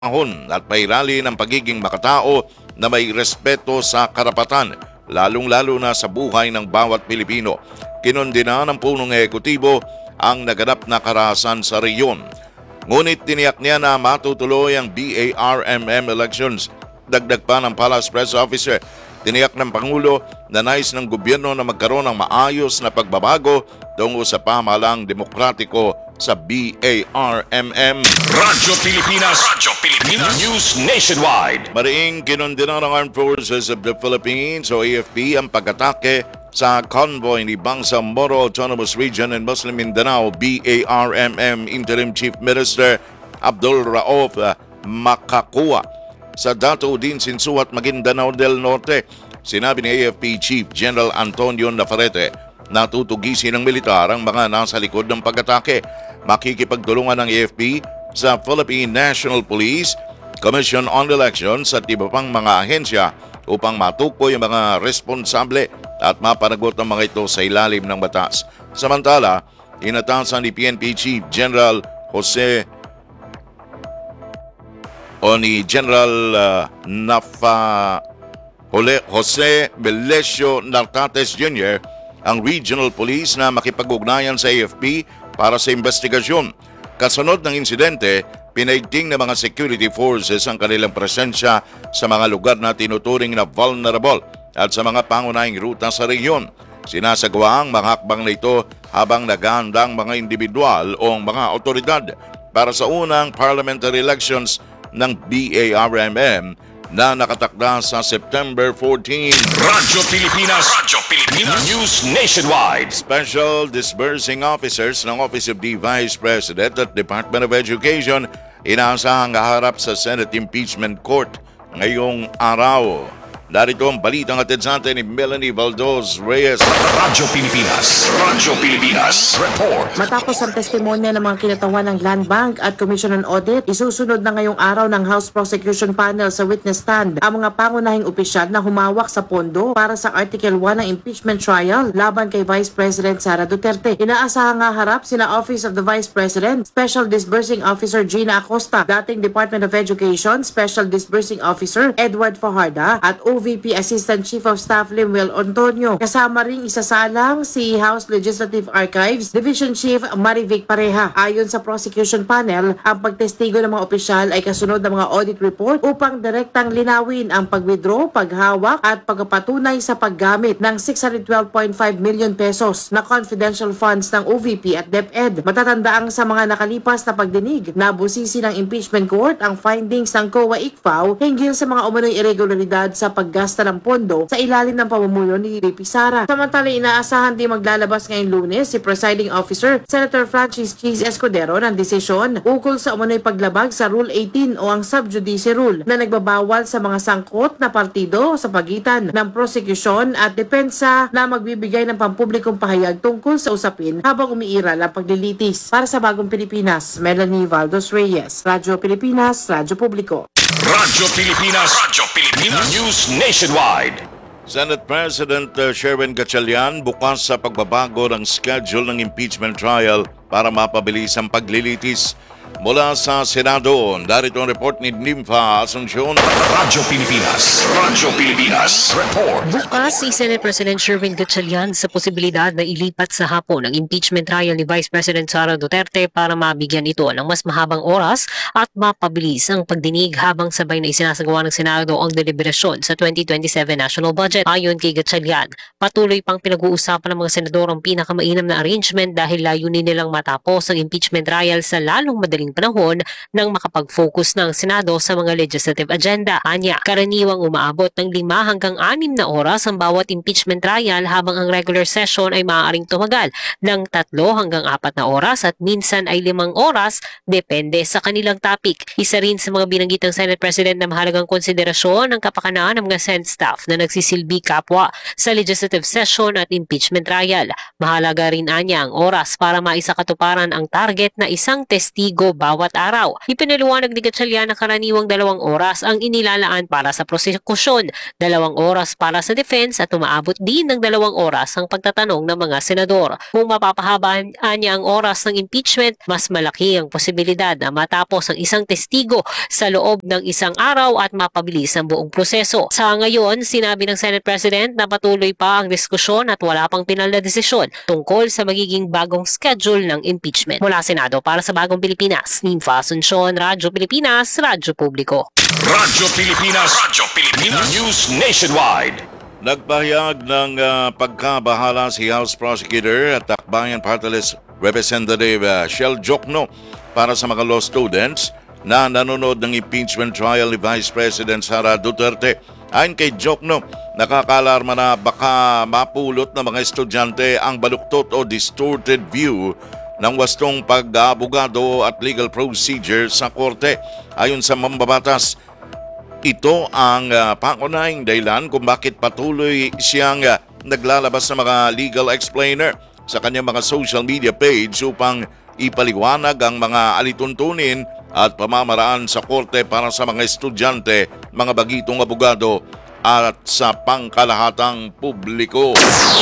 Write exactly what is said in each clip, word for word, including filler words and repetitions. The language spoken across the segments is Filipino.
ahon at may rally ng pagiging makatao na may respeto sa karapatan, lalong-lalo na sa buhay ng bawat Pilipino. Kinundina ng punong ehekutibo ang naganap na karahasan sa rehiyon. Ngunit tiniyak niya na matutuloy ang B A R M M elections. Dagdag pa ng Palace Press Officer, tiniyak ng Pangulo na nais ng gobyerno na magkaroon ng maayos na pagbabago tungo sa pamahalang demokratiko sa B A R M M. Radyo Pilipinas, Radyo Pilipinas, News Nationwide. Mariing kinundina ng Armed Forces of the Philippines o A F P ang pag-atake sa convoy ni Bangsa Moro Autonomous Region and Muslim Mindanao B A R M M Interim Chief Minister Abdul Rauf Makakua sa Dato Udin Sinsuat, Maguindanao del Norte. Sinabi ni A F P Chief General Antonio Navarrete na tutugisin ng militar ang mga nasa likod ng pag-atake. Makikipagtulungan ng A F P sa Philippine National Police, Commission on Elections at iba pang mga ahensya upang matukoy ang mga responsable at mapanagot ang mga ito sa ilalim ng batas. Samantala, inatasan ni P N P Chief General Jose o ni General uh, Nafa Jole, Jose Belesio Nartates Junior ang Regional Police na makipag-ugnayan sa A F P para sa investigasyon. Kasunod ng insidente, pinaigting ng mga security forces ang kanilang presensya sa mga lugar na tinuturing na vulnerable at sa mga pangunahing ruta sa rehiyon. Sinasagawa ang mga hakbang na ito habang naghahandang mga individual o mga otoridad para sa unang parliamentary elections ng B A R M M na nakatakda sa September fourteenth. Radyo Pilipinas, Radyo Pilipinas, News Nationwide. Special Disbursing Officers ng Office of the Vice President at Department of Education inaasahang haharap sa Senate Impeachment Court ngayong araw. Narito ang balitang hatid sa atin ni Melanie Valdos Reyes. Radyo Pilipinas, Radyo Pilipinas, Report. Matapos ang testimonya ng mga kinatawan ng Land Bank at Commission on Audit, isusunod na ngayong araw ng House Prosecution Panel sa witness stand ang mga pangunahing opisyal na humawak sa pondo para sa Article one ng impeachment trial laban kay Vice President Sara Duterte. Inaasahang haharap sina Office of the Vice President, Special Disbursing Officer Gina Acosta, dating Department of Education Special Disbursing Officer Edward Fajarda at O V P Assistant Chief of Staff Limuel Antonio. Kasama ring isasalang si House Legislative Archives Division Chief Marivic Pareha. Ayon sa prosecution panel, ang pagtestigo ng mga opisyal ay kasunod ng mga audit report upang direktang linawin ang pag-withdraw, paghawak at pagpapatunay sa paggamit ng six hundred twelve point five million pesos na confidential funds ng O V P at DepEd. Matatandaang sa mga nakalipas na pagdinig, nabusisi ng impeachment court ang findings ng C O A I C F A O hinggil sa mga umano'y irregularidad sa paggasta ng pondo sa ilalim ng pamumuno ni V P Sara. Samantala, inaasahan din maglalabas ngayong Lunes si Presiding Officer Senator Francis Cheese Escudero ng desisyon ukol sa umano'y paglabag sa Rule eighteen o ang Sub Judice Rule na nagbabawal sa mga sangkot na partido sa pagitan ng prosecution at depensa na magbibigay ng pampublikong pahayag tungkol sa usapin habang umiiral ang paglilitis. Para sa Bagong Pilipinas, Melanie Valdos Reyes, Radyo Pilipinas, Radyo Publiko. Radyo Pilipinas, Radyo Pilipinas, News Nationwide. Senate President uh, Sherwin Gatchalian bukas sa pagbabago ng schedule ng impeachment trial para mapabilis ang paglilitis. Mula sa Senado, darito ang report ni Nympha Asuncion. Radyo Pilipinas, Radyo Pilipinas, Report. Bukas si Senate President Sherwin Gatchalian sa posibilidad na ilipat sa hapon ang impeachment trial ni Vice President Sara Duterte para mabigyan ito ng mas mahabang oras at mapabilis ang pagdinig habang sabay na isinasagawa ng Senado ang deliberasyon sa twenty twenty-seven national budget. Ayon kay Gatchalian, patuloy pang pinag-uusapan ng mga senador ang pinakamainam na arrangement dahil layunin nilang matapos ang impeachment trial sa lalong madaling panahon nang makapag-focus ng Senado sa mga legislative agenda. Anya, karaniwang umaabot ng lima hanggang anim na oras ang bawat impeachment trial habang ang regular session ay maaaring tumagal ng tatlo hanggang apat na oras at minsan ay limang oras depende sa kanilang topic. Isa rin sa mga binanggit ng Senate President na mahalagang konsiderasyon ang kapakanan ng mga Senate staff na nagsisilbi kapwa sa legislative session at impeachment trial. Mahalaga rin anya ang oras para maisakatuparan matuparan ang target na isang testigo bawat araw. Ipinaliwanag ni Gatchalian na karaniwang dalawang oras ang inilalaan para sa prosekusyon, dalawang oras para sa defense at umaabot din ng dalawang oras ang pagtatanong ng mga senador. Kung mapapahabaan niya ang oras ng impeachment, mas malaki ang posibilidad na matapos ang isang testigo sa loob ng isang araw at mapabilis ang buong proseso. Sa ngayon, sinabi ng Senate President na patuloy pa ang diskusyon at wala pang pinal na desisyon tungkol sa magiging bagong schedule ng impeachment. Mula Senado para sa Bagong Pilipinas, Ninfa Asuncion, Radyo Pilipinas, Radyo Publiko. Radyo Pilipinas, Radyo Pilipinas News Nationwide. Nagpahayag ng uh, pagkabahala si House Prosecutor at Akbayan Party List Representative uh, Shel Jokno para sa mga law students na nanonood ng impeachment trial ni Vice President Sara Duterte. Ayon kay Jokno, nakakalarma na baka mapulot ng mga estudyante ang baluktot o distorted view ng wastong pag-abogado at legal procedure sa korte. Ayon sa mambabatas, ito ang uh, pangunahing dahilan kung bakit patuloy siyang uh, naglalabas ng mga legal explainer sa kanyang mga social media page upang ipaliwanag ang mga alituntunin at pamamaraan sa korte para sa mga estudyante, mga bagitong abogado at sa pangkalahatang publiko.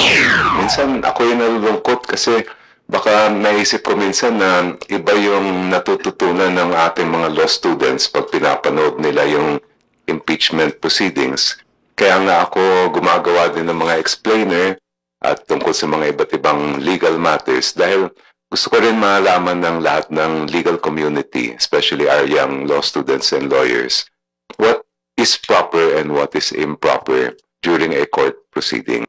Minsan ako yung nalulungkot kasi baka naisip ko minsan na iba yung natututunan ng ating mga law students pag pinapanood nila yung impeachment proceedings. Kaya nga ako gumagawa din ng mga explainer at tungkol sa mga iba't ibang legal matters dahil gusto ko rin malaman ng lahat ng legal community, especially our young law students and lawyers, what is proper and what is improper during a court proceeding.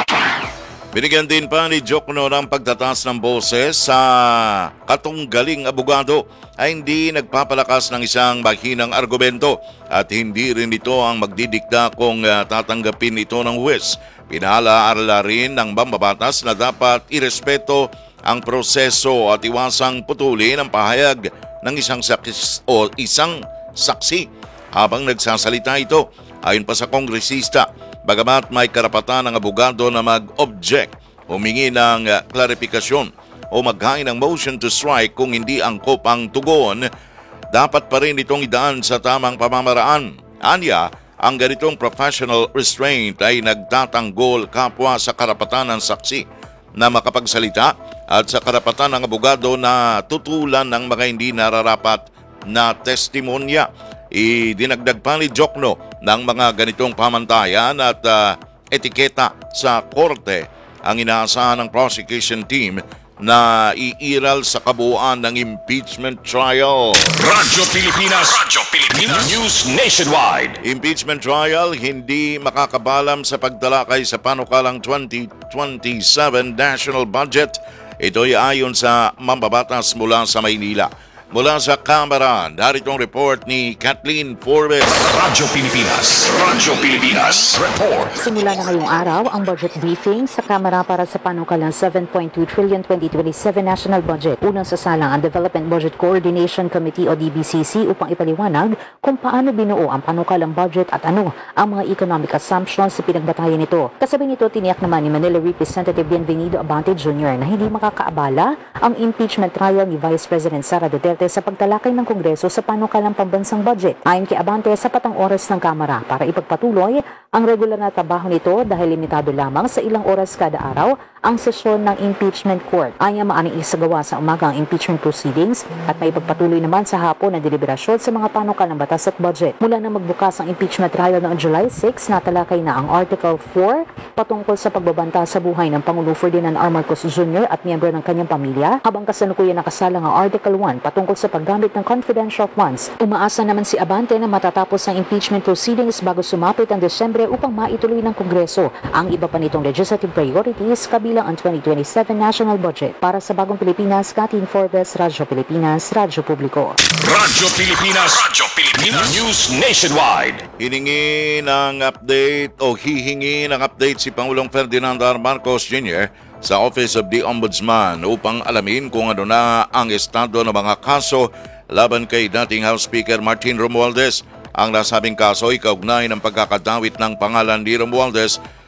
Binigyan din pa ni Jokno ng pagtataas ng boses sa katunggaling abogado ay hindi nagpapalakas ng isang mahinang argumento at hindi rin ito ang magdidikta kung uh, tatanggapin ito ng huwes. Pinaalaala rin ng mambabatas na dapat irespeto ang proseso at iwasang putulin ang pahayag ng isang saksi o isang saksi habang nagsasalita ito. Ayon pa sa kongresista, bagamat may karapatan ng abogado na mag-object, humingi ng uh, klarifikasyon o maghain ng motion to strike kung hindi angkop ang tugon, dapat pa rin itong idaan sa tamang pamamaraan. Anya, ang ganitong professional restraint ay nagtatanggol kapwa sa karapatan ng saksi na makapagsalita at sa karapatan ng abogado na tutulan ng mga hindi nararapat na testimonya. Idinagdag pa ni Jokno ng mga ganitong pamantayan at uh, etiketa sa korte ang inaasahan ng prosecution team na iiral sa kabuuan ng impeachment trial. Radyo Pilipinas, Radyo Pilipinas News Nationwide. Impeachment trial hindi makakabalam sa pagtalakay sa panukalang twenty twenty-seven national budget. Ito'y ayon sa mambabatas mula sa Maynila. Mula sa Kamara, narito ang report ni Kathleen Forbes. Radyo Pilipinas, Radyo Pilipinas Report. Simula na ngayong araw ang budget briefing sa Kamara para sa panukalang seven point two trillion twenty twenty-seven national budget. Unang sasalang ang Development Budget Coordination Committee o D B C C upang ipaliwanag kung paano binuo ang panukalang budget at ano ang mga economic assumptions sa pinagbatayan nito. Kasabay nito, tiniyak naman ni Manila Representative Bienvenido Abante Junior na hindi makakaabala ang impeachment trial ni Vice President Sara Duterte sa pagtalakay ng Kongreso sa panukalang pambansang budget. Ayon kay Abante, sapat ang oras ng Kamara para ipagpatuloy ang regular na trabaho nito dahil limitado lamang sa ilang oras kada araw ang sesyon ng impeachment court. Anya maaring isagawa sa umaga ang impeachment proceedings at may ipagpatuloy naman sa hapon ang deliberasyon sa mga panukalang batas at budget. Mula na magbukas ang impeachment trial noong July six, natalakay na ang Article four patungkol sa pagbabanta sa buhay ng Pangulo Ferdinand R. Marcos Junior at miyembro ng kanyang pamilya, habang kasalukuyan nakasalang ang Article one patungkol sa paggamit ng confidential funds. Umaasa naman si Abante na matatapos ang impeachment proceedings bago sumapit ang Desyembre upang maituloy ng Kongreso ang iba pa nitong legislative priorities kabilang ang twenty twenty-seven national budget. Para sa Bagong Pilipinas, Kathleen Forbes, Radyo Pilipinas, Radyo Publiko. Radyo Pilipinas, Radyo Pilipinas News Nationwide. Hiningi ng update o hihingi ng update si Pangulong Ferdinand R. Marcos Junior sa Office of the Ombudsman upang alamin kung ano na ang estado ng mga kaso laban kay dating House Speaker Martin Romualdez. Ang nasabing kaso ay kaugnay ng pagkakadawit ng pangalan ni Romualdez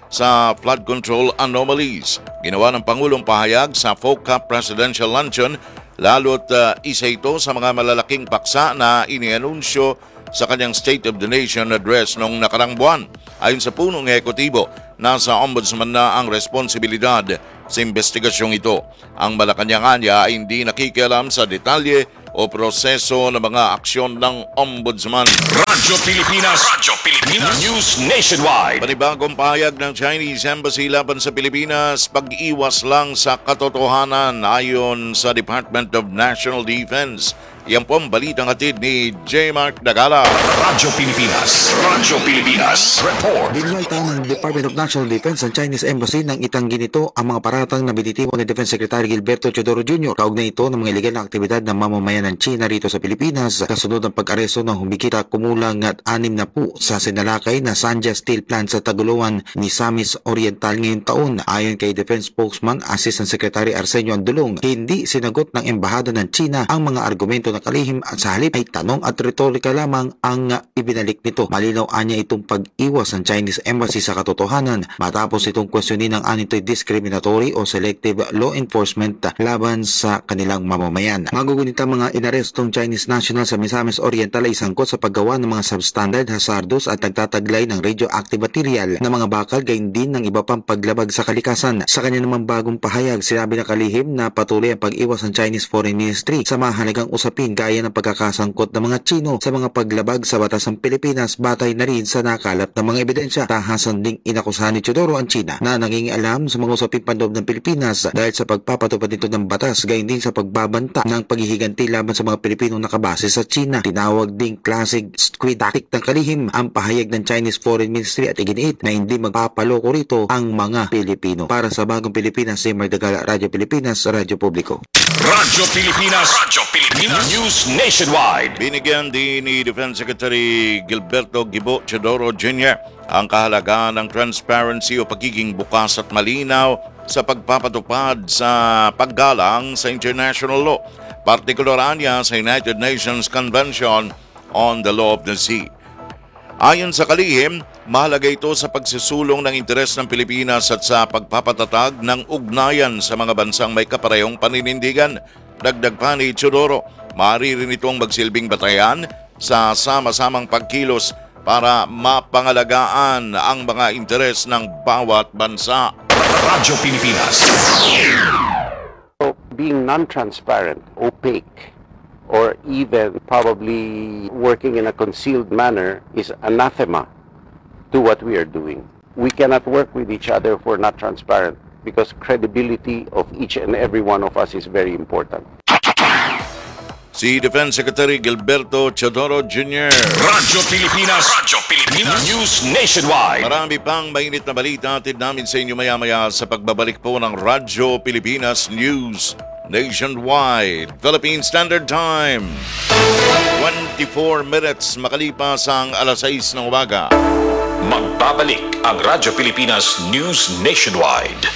sa flood control anomalies. Ginawa ng Pangulong pahayag sa FOCA Presidential Luncheon, lalo't uh, isa ito sa mga malalaking paksa na inianunsyo sa kanyang State of the Nation address noong nakarang buwan. Ayon sa punong ehekutibo, nasa ombudsman na ang responsibilidad sa investigasyong ito. Ang Malacanang anya ay hindi nakikialam sa detalye o proseso ng mga aksyon ng ombudsman. Radyo Pilipinas. Radyo Pilipinas. News Nationwide. Panibagong pahayag ng Chinese Embassy laban sa Pilipinas, pag-iwas lang sa katotohanan ayon sa Department of National Defense. Yan po ang balitang hatid ni J. Mark Dagala. Radyo Pilipinas. Radyo Pilipinas. Report. Binalita ng Department of National Defense ang Chinese Embassy nang itanggi nito ang mga paratang na binitibo ni Defense Secretary Gilberto Teodoro Junior Kaugnay ito ng mga illegal na aktibidad ng mamamayan ng China rito sa Pilipinas kasunod ng pag-aresto ng humigit kumulang at anim na po sa sinalakay na Sanja Steel Plant sa Taguluan ni Samis Oriental ngayong taon. Ayon kay Defense Spokesman Assistant Secretary Arsenio Andulong, hindi sinagot ng Embahada ng China ang mga argumento na kalihim at sa halip ay tanong at retorika lamang ang ibinalik nito. Malinaw anya itong pag-iwas ng Chinese Embassy sa katotohanan matapos itong questionin ng anito'y discriminatory o selective law enforcement laban sa kanilang mamamayan. Magugunit ang mga inarestong Chinese national sa Misamis Oriental ay sangkot sa paggawa ng mga substandard, hazardous at nagtataglay ng radioactive material na mga bakal gayon din ng iba pang paglabag sa kalikasan. Sa kanya naman bagong pahayag, sinabi na kalihim na patuloy ang pag-iwas ng Chinese Foreign Ministry sa mahalagang usapin gaya ng pagkakasangkot ng mga Chino sa mga paglabag sa batas ng Pilipinas batay na rin sa nakalat ng mga ebidensya. Tahasan ding inakusahan ni Teodoro ang China na nangingialam sa mga usaping panloob ng Pilipinas dahil sa pagpapatupad nito ng batas gayon din sa pagbabanta ng paghihiganti laban sa mga Pilipinong nakabase sa China. Tinawag ding classic squid tactic ng kalihim ang pahayag ng Chinese Foreign Ministry at iginiit na hindi magpapaloko rito ang mga Pilipino. Para sa Bagong Pilipinas, si Mardagala, Radyo Pilipinas, Radyo Publiko. Radyo Pilipinas. Radyo Pilipinas. News Nationwide. Binigyan din ni Defense Secretary Gilberto Gibo Teodoro Junior ang kahalagaan ng transparency o pagiging bukas at malinaw sa pagpapatupad sa paggalang sa international law, partikular niya sa United Nations Convention on the Law of the Sea. Ayon sa kalihim, mahalaga ito sa pagsusulong ng interes ng Pilipinas at sa pagpapatatag ng ugnayan sa mga bansang may kaparehong paninindigan. Dagdag pa ni Teodoro, maaari rin itong magsilbing batayan sa sama-samang pagkilos para mapangalagaan ang mga interes ng bawat bansa. Radyo Pilipinas. So being non-transparent, opaque, or even probably working in a concealed manner is anathema to what we are doing. We cannot work with each other if we're not transparent because credibility of each and every one of us is very important. Si Defense Secretary Gilberto Teodoro Junior Radyo Pilipinas. Radyo Pilipinas. News Nationwide. Marami pang mainit na balita atid namin sa inyo maya-maya sa pagbabalik po ng Radyo Pilipinas News Nationwide. Philippine Standard Time. twenty-four minutes makalipas ang alas sais ng umaga. Magbabalik ang Radyo Pilipinas News Nationwide.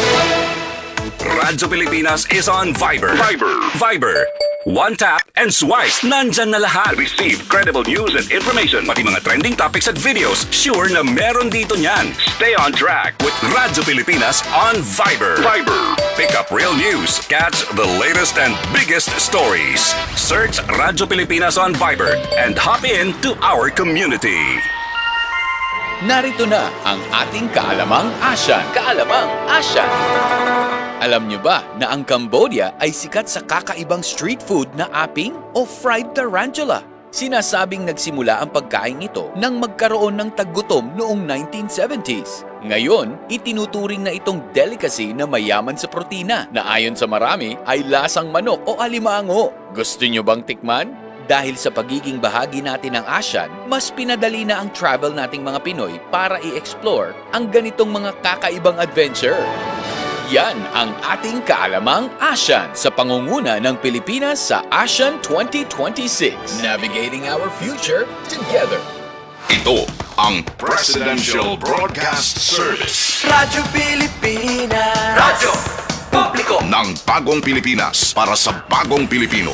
Radyo Pilipinas is on Viber. Viber. Viber. One tap and swipe. Nandyan na lahat. Receive credible news and information. Pati mga trending topics at videos. Sure na meron dito niyan. Stay on track with Radyo Pilipinas on Viber. Viber. Pick up real news. Catch the latest and biggest stories. Search Radyo Pilipinas on Viber and hop in to our community. Narito na ang ating kaalamang Asian. Kaalamang Asian. Alam nyo ba na ang Cambodia ay sikat sa kakaibang street food na aping o fried tarantula? Sinasabing nagsimula ang pagkain ito nang magkaroon ng taggutom noong nineteen seventies. Ngayon, itinuturing na itong delicacy na mayaman sa protina na ayon sa marami ay lasang manok o alimango. Gusto nyo bang tikman? Dahil sa pagiging bahagi natin ng ASEAN, mas pinadali na ang travel nating mga Pinoy para i-explore ang ganitong mga kakaibang adventure. Yan ang ating kaalamang ASEAN sa pangunguna ng Pilipinas sa ASEAN twenty twenty-six. Navigating our future together. Ito ang Presidential Broadcast Service. Radyo Pilipinas. Radyo Publiko ng Bagong Pilipinas para sa Bagong Pilipino.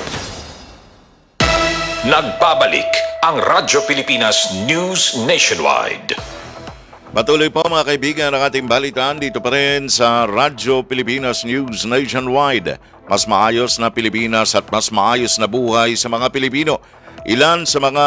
Nagbabalik ang Radyo Pilipinas News Nationwide. Patuloy po mga kaibigan ang ating balitaan dito pa rin sa Radyo Pilipinas News Nationwide. Mas maayos na Pilipinas at mas maayos na buhay sa mga Pilipino. Ilan sa mga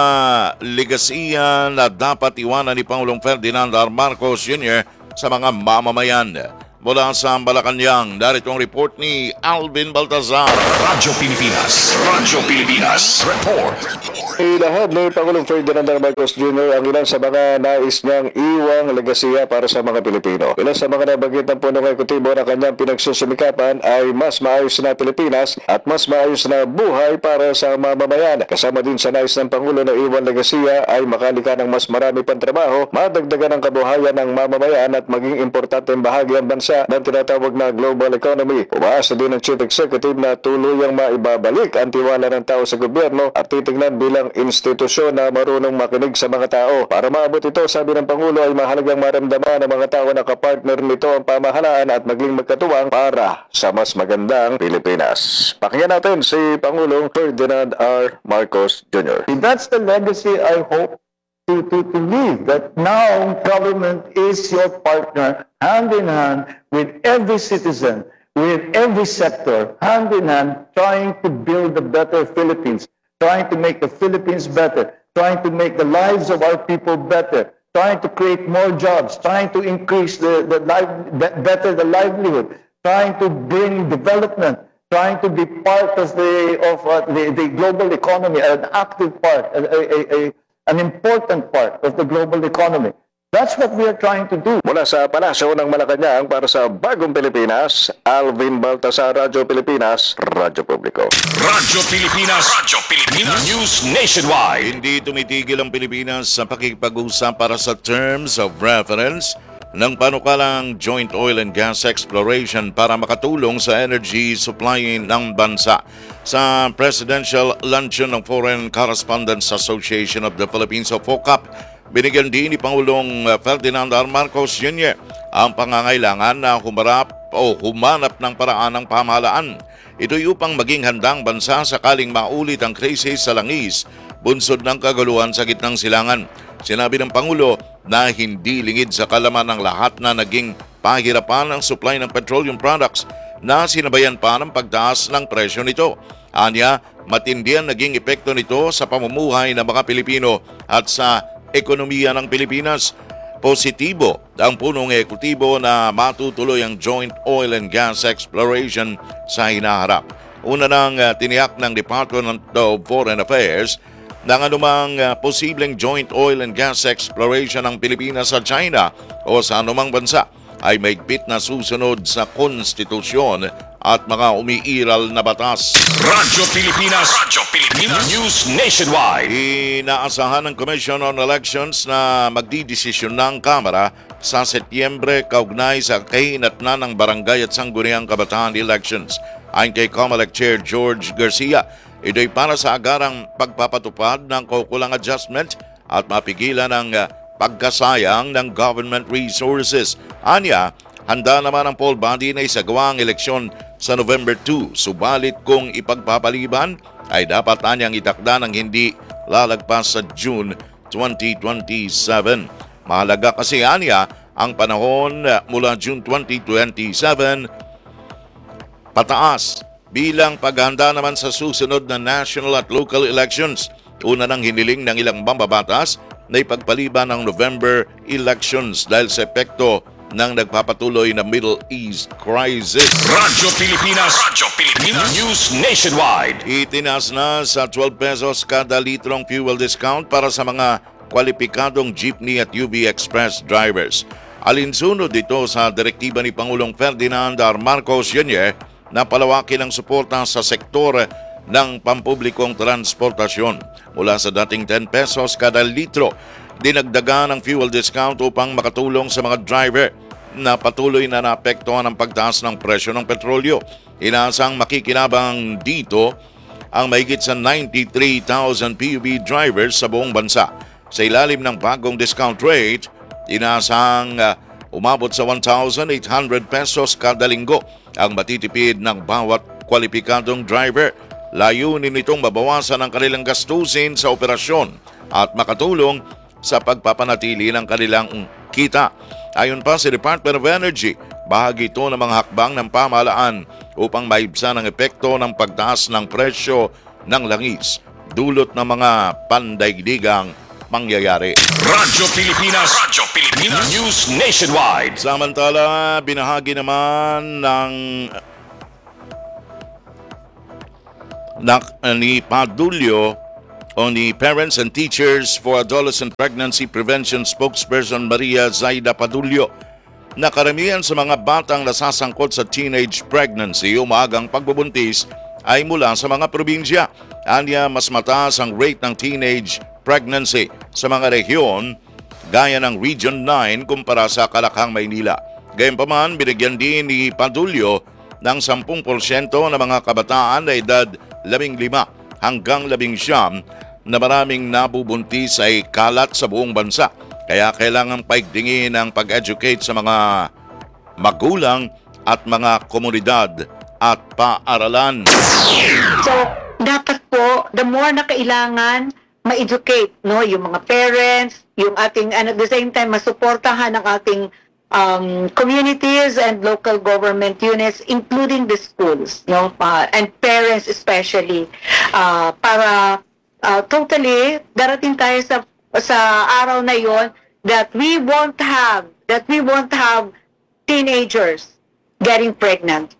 legasiya na dapat iwanan ni Pangulong Ferdinand R. Marcos Junior sa mga mamamayan. Mula sa Malacanang, narito ang report ni Alvin Baltazar. Radyo Pilipinas. Radyo Pilipinas. Report. Ilahad ni Pangulong Ferdinand R. Marcos Junior ang ilan sa mga nais niyang iwang legasiya para sa mga Pilipino. Ilan sa mga nabanggit ng punong ekutibo na kanyang pinagsusumikapan ay mas maayos na Pilipinas at mas maayos na buhay para sa mamamayan. Kasama din sa nais ng Pangulo na iwang legasiya ay makalika ng mas marami pang trabaho, madagdagan ang kabuhayan ng mamamayan at maging importanteng bahagi ang bansa ng tinatawag na global economy. Umaasa din ng Chief Executive na tuluyang maibabalik ang tiwala ng tao sa gobyerno at titingnan bilang institusyon na marunong makinig sa mga tao. Para maabot ito, sabi ng Pangulo, ay mahalagang maramdaman ng mga tao na kapartner nito ang pamahalaan at maging magkatuwang para sa mas magandang Pilipinas. Pakinggan natin si Pangulong Ferdinand R. Marcos Junior That's the legacy I hope to, to, to leave, that now government is your partner, hand in hand with every citizen, with every sector, hand in hand, trying to build a better Philippines, trying to make the Philippines better, trying to make the lives of our people better, trying to create more jobs, trying to increase the, the life, better the livelihood, trying to bring development, trying to be part of the of uh, the, the global economy, an active part, a, a, a, an important part of the global economy. That's what we are trying to do. Mula sa Palasyo ng Malacanang para sa Bagong Pilipinas, Alvin Baltasar, Radyo Pilipinas, Radyo Publiko. Radyo Pilipinas. Radyo Pilipinas. News Nationwide. Hindi tumitigil ang Pilipinas sa pakikipag-usap para sa terms of reference ng panukalang joint oil and gas exploration para makatulong sa energy supply ng bansa. Sa Presidential Luncheon ng Foreign Correspondents Association of the Philippines o FOCAP, binigyan din ni Pangulong Ferdinand R. Marcos Junior ang pangangailangan na humarap o humanap ng paraan ng pamahalaan. Ito'y upang maging handang bansa sakaling maulit ang krisis sa langis, bunsod ng kaguluhan sa gitnang silangan. Sinabi ng Pangulo na hindi lingid sa kalaman ng lahat na naging pahirapan ang supply ng petroleum products na sinabayan pa ng pagtaas ng presyo nito. Anya, matindi ang naging epekto nito sa pamumuhay ng mga Pilipino at sa ekonomiya ng Pilipinas. Positibo ang punong ekutibo na matutuloy ang joint oil and gas exploration sa hinaharap. Una nang uh, tiniyak ng Department of Foreign Affairs ng anumang uh, posibleng joint oil and gas exploration ng Pilipinas sa China o sa anumang bansa ay maigpit na susunod sa konstitusyon at mga umiiral na batas. Radyo Pilipinas. Radyo Pilipinas. News Nationwide. Inaasahan ng Commission on Elections na magdidesisyon ng Kamara sa Setyembre kaugnay sa kahinatnan ng barangay at sangguniang kabataan elections. Ayon kay COMELEC Chair George Garcia, ito'y para sa agarang pagpapatupad ng kaukulang adjustment at mapigilan ang uh, pagkasayang ng government resources. Anya, handa naman ang poll body na isagawa ang eleksyon sa November two. Subalit kung ipagpapaliban, ay dapat anyang itakda ng hindi lalagpas sa June twenty twenty-seven. Mahalaga kasi anya ang panahon mula June twenty twenty-seven pataas bilang paghahanda naman sa susunod na national at local elections. Una nang hiniling ng ilang mambabatas na ipagpaliban ng November elections dahil sa epekto ng nagpapatuloy na Middle East crisis. Radyo Pilipinas. Radyo Pilipinas. News Nationwide. Itinaas na sa twelve pesos kada litrong fuel discount para sa mga kwalipikadong jeepney at U V Express drivers. Alinsunod dito sa direktiba ni Pangulong Ferdinand R. Marcos Junior na palawakin ang suporta sa sektor ng pampublikong transportasyon. Mula sa dating ten pesos kada litro, dinagdagan ang fuel discount upang makatulong sa mga driver na patuloy na naapektuhan ng pagtaas ng presyo ng petrolyo. Inaasang makikinabang dito ang mahigit sa ninety-three thousand P U B drivers sa buong bansa. Sa ilalim ng bagong discount rate, inaasang uh, umabot sa one thousand eight hundred pesos kada linggo ang matitipid ng bawat kwalipikadong driver. Layunin nitong mabawasan ang kanilang gastusin sa operasyon at makatulong sa pagpapanatili ng kanilang kita. Ayon pa sa Department of Energy, bahagi ito ng mga hakbang ng pamahalaan upang maibsan ang epekto ng pagtaas ng presyo ng langis dulot ng mga pandaigdigang mangyayari. Radyo Pilipinas. Radyo Pilipinas. News Nationwide. Samantala, binahagi naman ng ng ni Padulyo o ni Parents and Teachers for Adolescent Pregnancy Prevention spokesperson Maria Zaida Padulyo na karamihan sa mga batang nasasangkot sa teenage pregnancy o maagang pagbubuntis ay mula sa mga probinsya. Anya, mas mataas ang rate ng teenage pregnancy sa mga rehiyon gaya ng Region nine kumpara sa Kalakhang, Maynila. Gayunpaman, binigyan din ni Padulyo ng ten porsyento ng mga kabataan na edad labing-lima hanggang labing-siyam na maraming nabubuntis ay kalat sa buong bansa. Kaya kailangang paigtingin ang pag-educate sa mga magulang at mga komunidad at paaralan. So, dapat po, the more na kailangan ma-educate, no, yung mga parents, yung ating, and at the same time, masuportahan ang ating um, communities and local government units, including the schools, no, uh, and parents especially, uh, para uh, totally darating tayo sa sa araw na yon that we won't have that we won't have teenagers getting pregnant.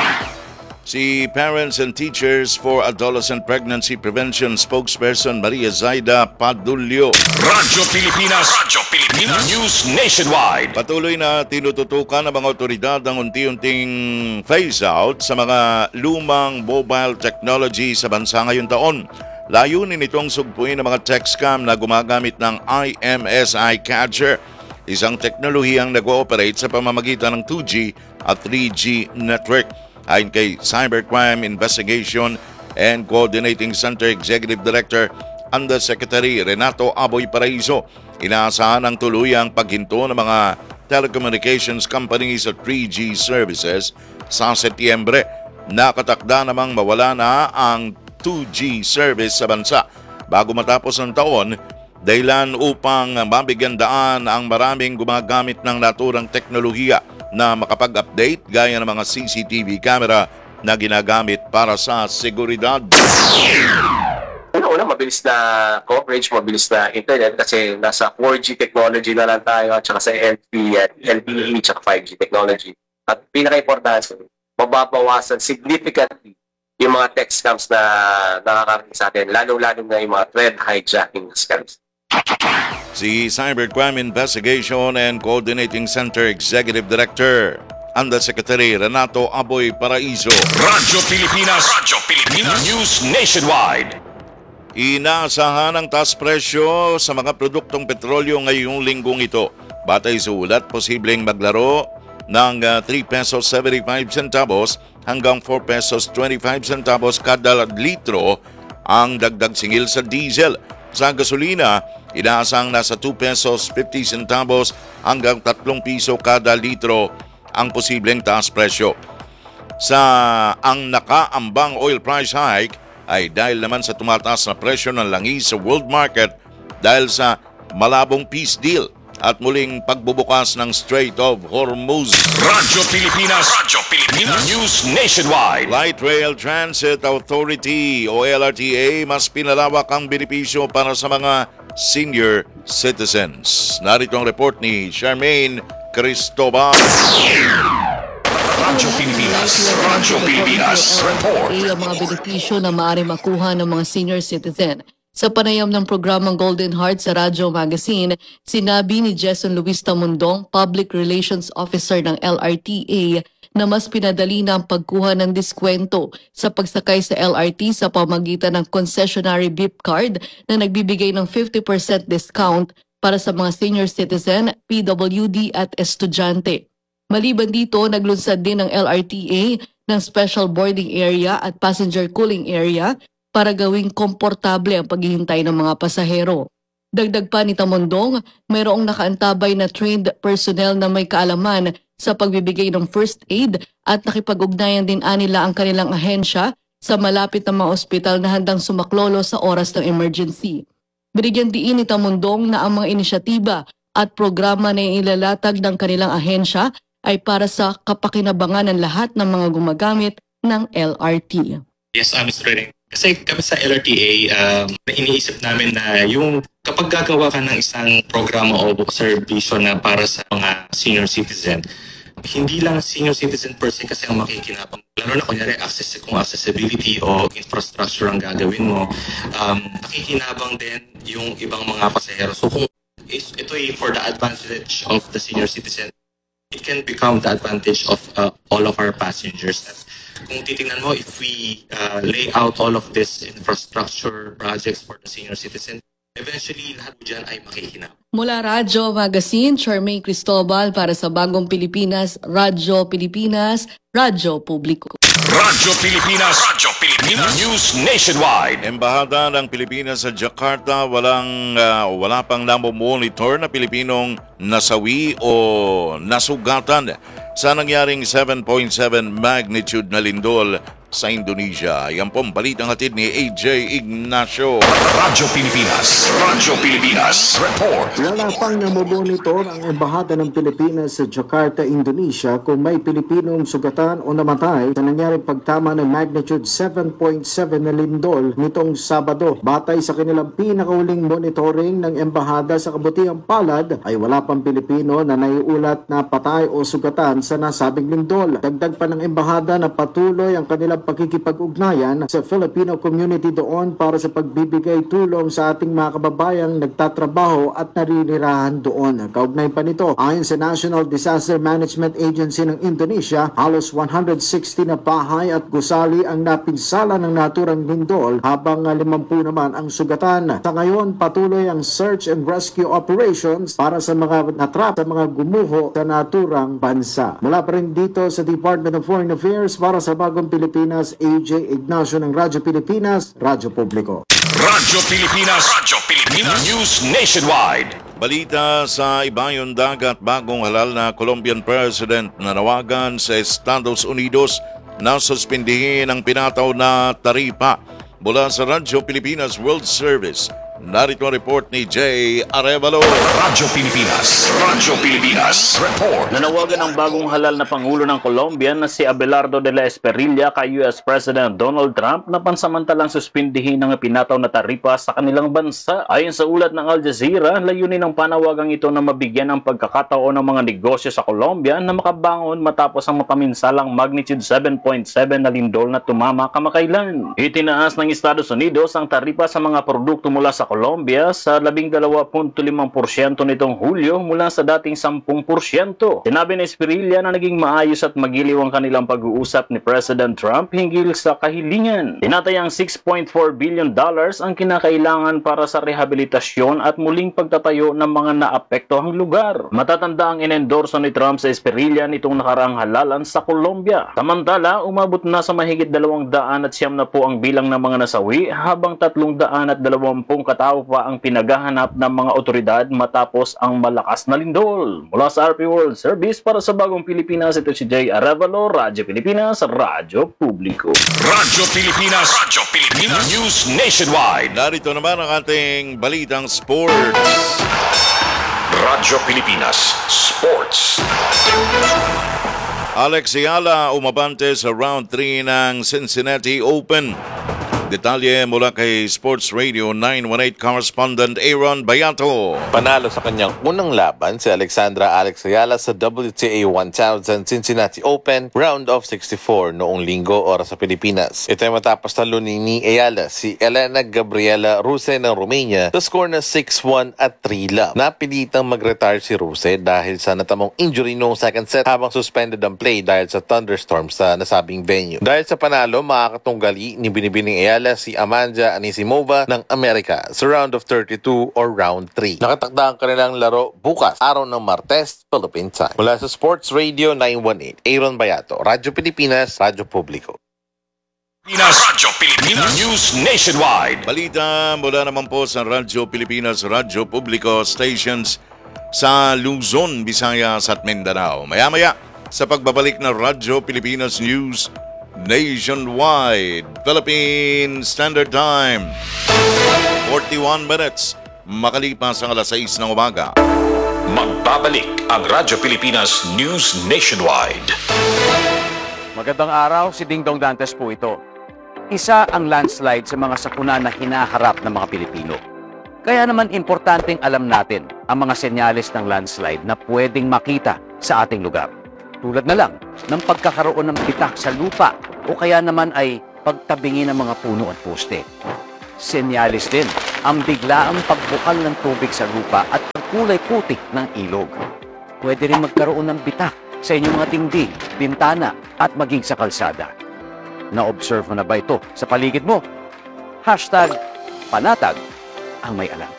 Si Parents and Teachers for Adolescent Pregnancy Prevention spokesperson Maria Zaida Padulyo. Radyo Pilipinas. Radyo Pilipinas. News Nationwide. Patuloy na tinututukan ng mga otoridad ang unti-unting phase-out sa mga lumang mobile technology sa bansa ngayong taon. Layunin itong sugpuin ng mga tech scam na gumagamit ng I M S I Catcher, isang teknolohiyang nag-ooperate sa pamamagitan ng two G at three G network. Ayon kay Cybercrime Investigation and Coordinating Center Executive Director Undersecretary Renato Aboy Paraiso, inaasahan ang tuluyang paghinto ng mga telecommunications companies at three G services sa Setyembre. Nakatakda namang mawala na ang two G service sa bansa bago matapos ng taon, dahilan upang mabigyan daan ang maraming gumagamit ng naturang teknolohiya na makapag-update gaya ng mga C C T V camera na ginagamit para sa seguridad. Una-una, mabilis na coverage, mabilis na internet kasi nasa four G technology na lang tayo at saka sa L T E, L T E at five G technology. At pinaka-importante, mababawasan significantly yung mga tech scams na nakakarating sa atin, lalo-lalo na yung mga thread hijacking scams. Si Cybercrime Investigation and Coordinating Center Executive Director Undersecretary Renato Aboy Paraiso. Radyo Pilipinas. Radyo Pilipinas. News Nationwide. Inaasahan ang taas presyo sa mga produktong petrolyo ngayong linggong ito. Batay sa ulat, posibleng maglaro ng uh, three pesos seventy-five centavos hanggang four pesos twenty-five centavos kada litro ang dagdag singil sa diesel. Sa gasolina, inaasang nasa two pesos fifty centavos hanggang tatlong piso kada litro ang posibleng taas presyo. Sa ang nakaambang oil price hike ay dahil naman sa tumataas na presyo ng langis sa world market dahil sa malabong peace deal at muling pagbubukas ng Strait of Hormuz. Radyo Pilipinas. Radyo Pilipinas. News Nationwide. Light Rail Transit Authority o L R T A mas pinalawak ang benepisyo para sa mga senior citizens. Narito ang report ni Charmaine Cristobal. Radyo Pilipinas. Radyo Pilipinas. Report. Ang mga benepisyo na maaari makuha ng mga senior citizen. Sa panayam ng programang Golden Heart sa Radyo Magazine, sinabi ni Jason Luis Tamundong, Public Relations Officer ng L R T A, na mas pinadali na ang pagkuha ng diskwento sa pagsakay sa L R T sa pamagitan ng concessionary B I P card na nagbibigay ng fifty percent discount para sa mga senior citizen, P W D at estudyante. Maliban dito, naglunsad din ng L R T A ng special boarding area at passenger cooling area para gawing komportable ang paghihintay ng mga pasahero. Dagdag pa ni Tamundong, mayroong nakaantabay na trained personnel na may kaalaman sa pagbibigay ng first aid at nakipag-ugnayan din anila ang kanilang ahensya sa malapit na mga ospital na handang sumaklolo sa oras ng emergency. Binigyan diin ni Tamundong na ang mga inisyatiba at programa na ilalatag ng kanilang ahensya ay para sa kapakinabangan ng lahat ng mga gumagamit ng L R T. Yes, uh, Mister Redding. Kasi kami sa L R T A, um, iniisip namin na yung kapag gagawa ka ng isang programa o serbisyo na para sa mga senior citizen, hindi lang senior citizen per se kasi ang makikinabang. Lalo na kunyari access, kung accessibility o infrastructure ang gagawin mo, um, nakikinabang din yung ibang mga pasahero. So kung is, ito ay for the advantage of the senior citizen, it can become the advantage of uh, all of our passengers. At kung titingnan mo, if we uh, lay out all of this infrastructure projects for the senior citizen, eventually lahat po dyan ay makikinabang. Mula Radyo Magazine, Charmaine Cristobal para sa Bagong Pilipinas, Radyo Pilipinas, Radyo Publiko. Radyo Pilipinas, Radyo Pilipinas, News Nationwide. Embahada ng Pilipinas sa Jakarta, walang ah, wala pang namomonitor na Pilipinong nasawi o nasugatan sa nangyaring seven point seven magnitude na lindol sa Indonesia. Yan po ang balitang hatid ni A J Ignacio. Radyo Pilipinas, Radyo Pilipinas, report. Wala pang namomonitor ang Embahada ng Pilipinas sa Jakarta, Indonesia kung may Pilipinong sugatan o namatay sa nangyaring pagtama ng magnitude seven point seven na lindol nitong Sabado. Batay sa kanilang pinakauling monitoring ng Embahada sa kabutihang palad ay wala pang Pilipino na naiulat na patay o sugatan sa nasabing lindol. Dagdag pa ng Embahada na patuloy ang kanilang pakikipag-ugnayan sa Filipino community doon para sa pagbibigay tulong sa ating mga kababayang nagtatrabaho at narinirahan doon. Kaugnay pa nito, ayon sa National Disaster Management Agency ng Indonesia, halos one hundred sixty na bahay at gusali ang napinsala ng naturang lindol habang limampu naman ang sugatan. Sa ngayon, patuloy ang search and rescue operations para sa mga natrap sa mga gumuho sa naturang bansa. Mula pa rin dito sa Department of Foreign Affairs para sa Bagong Pilipinas, A J Ignacio ng Radyo Pilipinas, Radyo Publiko. Radyo Pilipinas, Radyo Pilipinas, News Nationwide. Balita sa ibayong dagat, bagong halal na Colombian President na nawagan sa Estados Unidos na suspindihin ang pinataw na taripa. Mula sa Radyo Pilipinas World Service, narito ang report ni Jay Arevalo. Radyo Pilipinas, Radyo Pilipinas, report. Nanawagan ang bagong halal na Pangulo ng Colombia na si Abelardo de la Espriella kay U S President Donald Trump na pansamantalang suspindihin ang pinataw na taripa sa kanilang bansa. Ayon sa ulat ng Al Jazeera, layunin ng panawagang ito na mabigyan ng pagkakataon ng mga negosyo sa Colombia na makabangon matapos ang mapaminsalang magnitude seven point seven na lindol na tumama kamakailan. Itinaas ng Estados Unidos ang taripa sa mga produkto mula sa Colombia sa labing dalawa punto limang porsyento nitong Hulyo mula sa dating sampung porsyento. Sinabi ni Espriella na naging maayos at magiliw ang kanilang pag-uusap ni President Trump hinggil sa kahilingan. Tinatayang six point four billion dollars ang kinakailangan para sa rehabilitasyon at muling pagtatayo ng mga naapektohang lugar. Matatanda ang inendorso ni Trump sa Espriella nitong nakaraang halalan sa Colombia. Samantala, umabot na sa mahigit dalawang daan at siyam na po ang bilang ng mga nasawi habang tatlong daan at dalawampung katao pa ang pinaghahanap ng mga otoridad matapos ang malakas na lindol. Mula sa R P World Service para sa Bagong Pilipinas, ito si Jay Arevalo, Radyo Pilipinas, Radyo Publiko. Radyo Pilipinas, Radyo Pilipinas, News Nationwide. Narito naman ang ating balitang sports. Radyo Pilipinas, Sports. Alex Ayala umabante sa round three ng Cincinnati Open. Detalye mula kay Sports Radio nine one eight correspondent Aaron Bayato. Panalo sa kanyang unang laban si Alexandra Alex Ayala sa W T A one thousand Cincinnati Open Round of sixty-four noong Linggo oras sa Pilipinas. Ito ay matapos talunin ni Ayala si Elena Gabriela Ruse ng Romania sa score na six one at three love. Napilitang mag-retire si Ruse dahil sa natamong injury noong second set habang suspended ang play dahil sa thunderstorm sa nasabing venue. Dahil sa panalo, makakatunggali ni binibining Ayala si Amanda Anisimova ng Amerika sa round of thirty-two or round three. Nakatakda ang kanilang laro bukas, araw ng Martes, Philippine time. Mula sa Sports Radio nine one eight, Aaron Bayato, Radyo Pilipinas, Radyo Publiko. Pilipinas, Radyo Pilipinas, News Nationwide. Balita mula naman po sa Radyo Pilipinas, Radyo Publiko stations sa Luzon, Visayas at Mindanao. Maya-maya sa pagbabalik ng Radyo Pilipinas News Nationwide, Philippine Standard Time, forty-one minutes makalipas ang alas sais ng umaga. Magbabalik ang Radyo Pilipinas News Nationwide. Magandang araw, si Dingdong Dantes po ito. Isa ang landslide sa mga sakuna na hinaharap ng mga Pilipino. Kaya naman importanteng alam natin ang mga senyales ng landslide na pwedeng makita sa ating lugar. Tulad na lang ng pagkakaroon ng bitak sa lupa o kaya naman ay pagtabingi ng mga puno at poste. Senyales din ang biglaang pagbukal ng tubig sa lupa at kulay putik ng ilog. Pwede rin magkaroon ng bitak sa inyong mga tingdi, bintana at maging sa kalsada. Na-observe mo na ba ito sa paligid mo? Hashtag panatag ang may alam.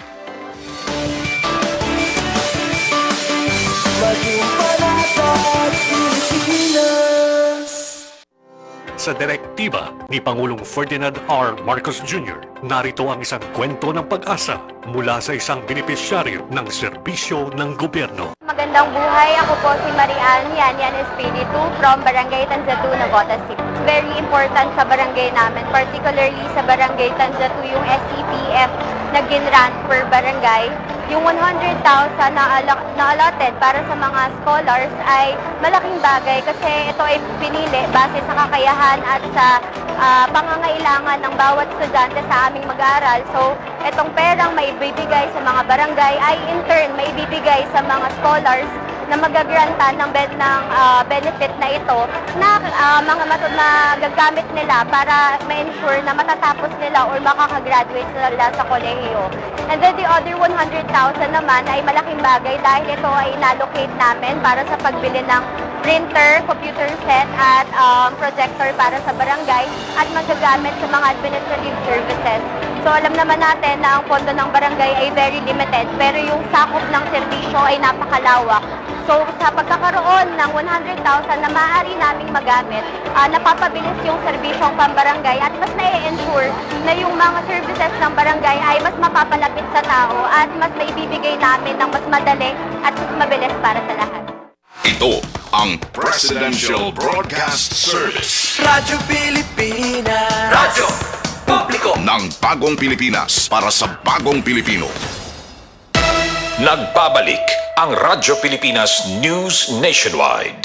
Sa direktiba ni Pangulong Ferdinand R. Marcos Junior, narito ang isang kwento ng pag-asa mula sa isang benepisyaryo ng serbisyo ng gobyerno. Magandang buhay, ako po si Marian Yanyan Espiritu from Barangay Tanzatu, Navotas City. Very important sa barangay namin, particularly sa Barangay Tanzatu yung S C P F na ginrant per barangay. Yung one hundred thousand na, na allotted para sa mga scholars ay malaking bagay kasi ito ay pinili base sa kakayahan at sa uh, pangangailangan ng bawat estudyante sa aming mag-aaral. So, itong perang maibibigay sa mga barangay ay in turn maibibigay sa mga scholars na magagrantan ng, ben, ng uh, benefit na ito na uh, mga matod na gagamit nila para ma-ensure na matatapos nila or makakagraduate sila sa kolehiyo. And then the other one hundred thousand naman ay malaking bagay dahil ito ay inallocate namin para sa pagbili ng printer, computer set at um, projector para sa barangay at magagamit sa mga administrative services. So alam naman natin na ang pondo ng barangay ay very limited pero yung sakop ng serbisyo ay napakalawak. So sa pagkakaroon ng one hundred thousand na maaari naming magamit, uh, napapabilis yung serbisyong pambarangay at mas na-ensure na yung mga services ng barangay ay mas mapapalapit sa tao at mas maibibigay namin ng mas madali at mas mabilis para sa lahat. Ito ang Presidential Broadcast Service. Radyo Pilipinas. Radyo Publiko ng bagong Pilipinas para sa bagong Pilipino. Nagbabalik ang Radyo Pilipinas News Nationwide.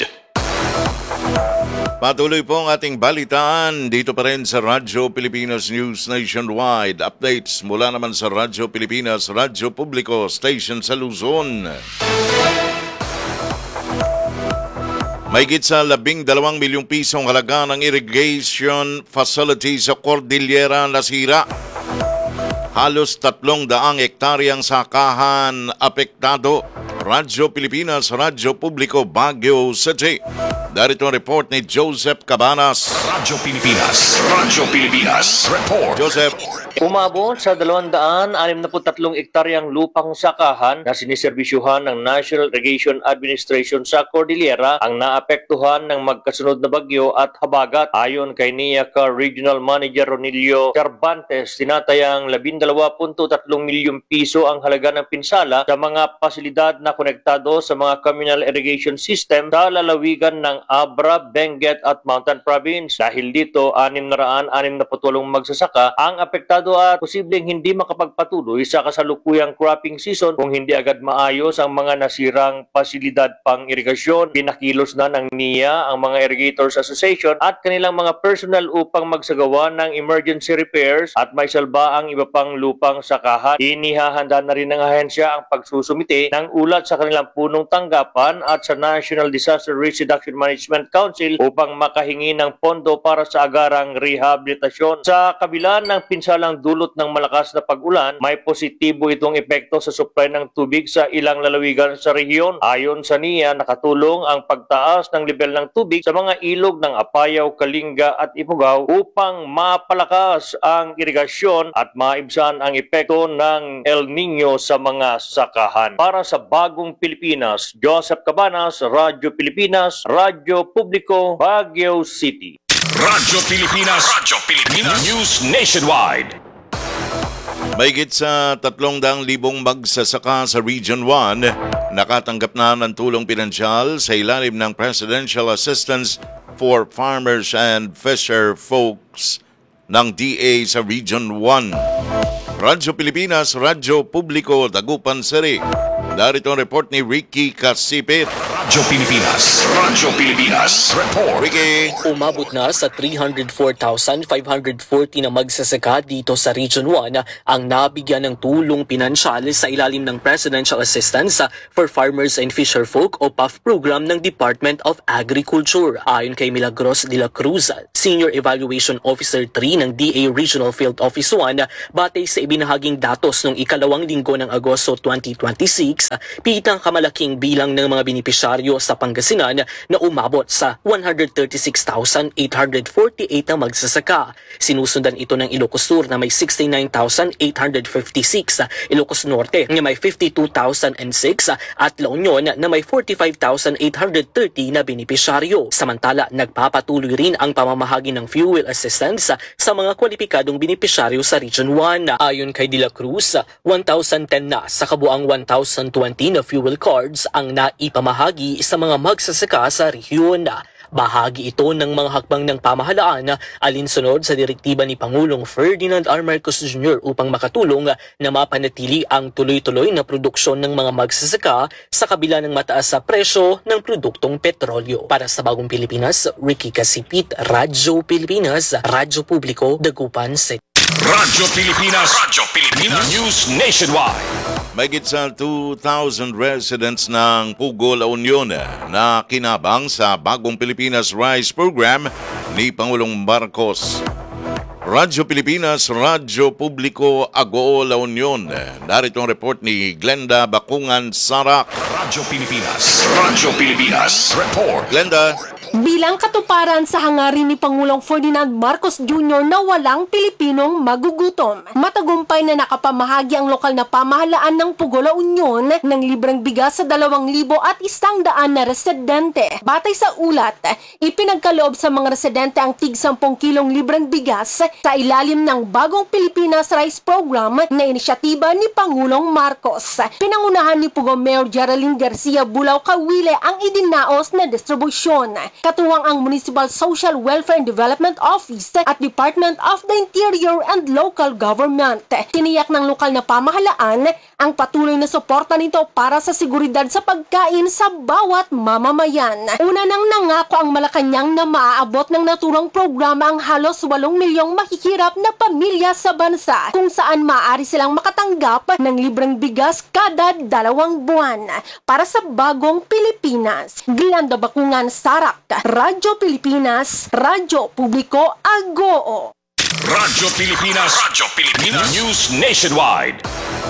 Patuloy po ang ating balitaan dito pa rin sa Radyo Pilipinas News Nationwide. Updates mula naman sa Radyo Pilipinas, Radyo Publiko, Station sa Luzon. Mahigit sa labing dalawang milyong pisong halaga ng irrigation facility sa Cordillera nasira. Halos tatlong daang hektaryang sakahan apektado. Radyo Pilipinas, Radyo Publiko, Baguio City. Darito ang report ni Joseph Cabanas. Radyo Pilipinas, Radyo Pilipinas, report. Joseph. Umabot sa dalawang daan anim na tatlong ektaryang lupang sakahan na siniserbisyuhan ng National Irrigation Administration sa Cordillera ang naapektuhan ng magkasunod na bagyo at habagat. Ayon kay N I A C A Regional Manager Ronilio Cervantes, tinatayang labindalawa punto tatlong milyong piso ang halaga ng pinsala sa mga pasilidad na konektado sa mga communal irrigation system sa lalawigan ng Abra, Benguet at Mountain Province. Dahil dito, anim na raan anim na putwalong magsasaka ang apektado at posibleng hindi makapagpatuloy sa kasalukuyang cropping season kung hindi agad maayos ang mga nasirang pasilidad pang irigasyon. Pinakilos na ng N I A ang mga Irrigators Association at kanilang mga personnel upang magsagawa ng emergency repairs at may salba ang iba pang lupang sakahan. Inihahanda na rin ng ahensya ang pagsusumite ng ulat sa kanilang punong tanggapan at sa National Disaster Risk Reduction Management Council upang makahingi ng pondo para sa agarang rehabilitasyon. Sa kabila ng pinsalang dulot ng malakas na pag-ulan, may positibo itong epekto sa supply ng tubig sa ilang lalawigan sa rehiyon. Ayon sa N I A, nakatulong ang pagtaas ng level ng tubig sa mga ilog ng Apayao, Kalinga at Ifugao upang mapalakas ang irigasyon at maibsan ang epekto ng El Nino sa mga sakahan. Para sa bagong Pilipinas, Joseph Cabanas, Radyo Pilipinas, Radyo Publiko, Baguio City. Radyo Pilipinas, Radyo Pilipinas News Nationwide. Mahigit sa tatlong daang libong magsasaka sa Region one, nakatanggap na ng tulong pinansyal sa ilalim ng Presidential Assistance for Farmers and Fisher Folks ng D A sa Region one. Radyo Pilipinas, Radyo Publiko, Dagupan City. Narito ang report ni Ricky Kasipit. Radyo Pilipinas, Radyo Pilipinas, report. Ricky. Umabot na sa three hundred four thousand five hundred forty na magsasaka dito sa Region one ang nabigyan ng tulong pinansyal sa ilalim ng Presidential Assistance for Farmers and Fisherfolk o P A F program ng Department of Agriculture. Ayon kay Milagros de la Cruz, Senior Evaluation Officer three ng D A Regional Field Office one, batay sa ibinahaging datos noong ikalawang linggo ng Agosto twenty twenty-six, pitang kamalaking bilang ng mga benepisyaryo sa Pangasinan na umabot sa one hundred thirty-six thousand eight hundred forty-eight na magsasaka. Sinusundan ito ng Ilocos Sur na may sixty-nine thousand eight hundred fifty-six, Ilocos Norte na may fifty-two thousand six at La Union na may forty-five thousand eight hundred thirty na benepisyaryo. Samantala, nagpapatuloy rin ang pamamahagi ng fuel assistance sa mga kwalipikadong benepisyaryo sa Region one. Ayon kay De La Cruz, one thousand ten na sa kabuang one thousand twenty na fuel cards ang naipamahagi sa mga magsasaka sa rehiyon. Bahagi ito ng mga hakbang ng pamahalaan alinsunod sa direktiba ni Pangulong Ferdinand R. Marcos Junior upang makatulong na mapanatili ang tuloy-tuloy na produksyon ng mga magsasaka sa kabila ng mataas sa presyo ng produktong petrolyo. Para sa Bagong Pilipinas, Ricky Kasipit, Radyo Pilipinas, Radyo Publiko, Dagupan City. Radyo Pilipinas, Radyo Pilipinas, News Nationwide. Mahigit sa two thousand residents ng Pugo, La Union na kinabang sa Bagong Pilipinas Rice Program ni Pangulong Marcos. Radyo Pilipinas, Radyo Publiko, Agoo, La Union. Narito ang report ni Glenda Bakungan Sarak. Radyo Pilipinas, Radyo Pilipinas, report. Glenda. Bilang katuparan sa hangarin ni Pangulong Ferdinand Marcos Junior na walang Pilipinong magugutom, matagumpay na nakapamahagi ang lokal na pamahalaan ng Pugo, La Union ng libreng bigas sa dalawang libo at isang daan na residente. Batay sa ulat, ipinagkaloob sa mga residente ang tig sampung kilong libreng bigas sa ilalim ng Bagong Pilipinas Rice Program na inisyatiba ni Pangulong Marcos. Pinangunahan ni Pugo Mayor Geraldine Garcia Bulao Kawile ang idinaos na distribusyon. Katuwang ang Municipal Social Welfare and Development Office at Department of the Interior and Local Government. Tiniyak ng lokal na pamahalaan ang patuloy na suporta nito para sa seguridad sa pagkain sa bawat mamamayan. Una nang nangako ang Malacanang na maaabot ng naturang programa ang halos walong milyong mahihirap na pamilya sa bansa kung saan maaari silang makatanggap ng libreng bigas kada dalawang buwan. Para sa Bagong Pilipinas, Glenda Bakungan Sarak, Radyo Pilipinas, Radyo Publiko, Agoo. Radyo Pilipinas, Radyo Pilipinas, News Nationwide.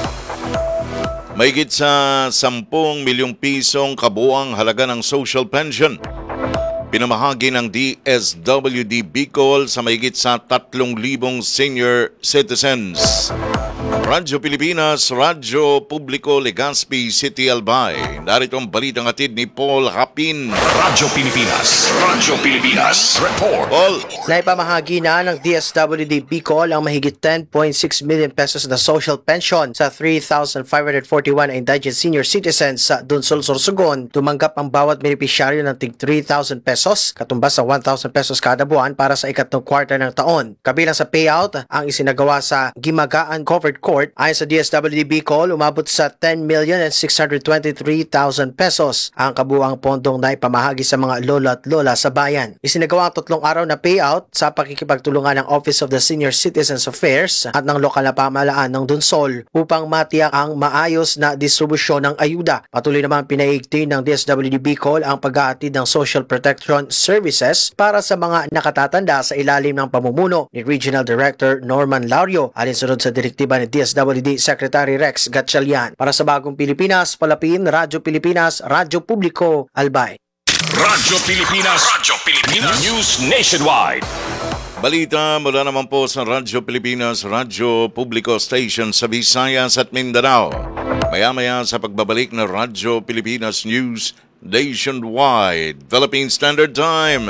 Mahigit sa sampung milyong pisong kabuang halaga ng social pension pinamahagi ng D S W D Bicol sa mahigit sa tatlong libong senior citizens. Radyo Pilipinas, Radyo Publiko, Legazpi City, Albay. Narito ang balitang hatid ni Paul Hapin. Radyo Pilipinas, Radyo Pilipinas, report. Paul. Naipamahagi na ng D S W D Bicol ang mahigit ten point six million pesos na social pension sa three thousand five hundred forty-one indigent senior citizens sa Dunsol, Sorsogon. Tumanggap ang bawat benepisyaryo ng tig three thousand pesos, katumbas sa one thousand pesos kada buwan para sa ikatlong quarter ng taon. Kabilang sa payout, ang isinagawa sa Gimagaan Covered Court, ayon sa D S W D Bicol, umabot sa ten million six hundred twenty-three thousand pesos ang kabuang pondong na ipamahagi sa mga lola at lola sa bayan. Isinagawa ang tatlong araw na payout sa pakikipagtulungan ng Office of the Senior Citizens Affairs at ng lokal na pamahalaan ng Dunsol upang matiyak ang maayos na distribusyon ng ayuda. Patuloy naman pinaigting ng D S W D Bicol ang pag-aatid ng Social Protection Services para sa mga nakatatanda sa ilalim ng pamumuno ni Regional Director Norman Laurio alinsunod sa direktiba ni D S W D Secretary Rex Gatchalian. Para sa Bagong Pilipinas, Palapin, Radyo Pilipinas, Radyo Publiko, Albay. Radyo Pilipinas, Radyo Pilipinas, News Nationwide. Balita mula naman po sa Radyo Pilipinas, Radyo Publiko Station sa Visayas at Mindanao. Maya-maya sa pagbabalik ng Radyo Pilipinas News Nationwide, Philippine Standard Time.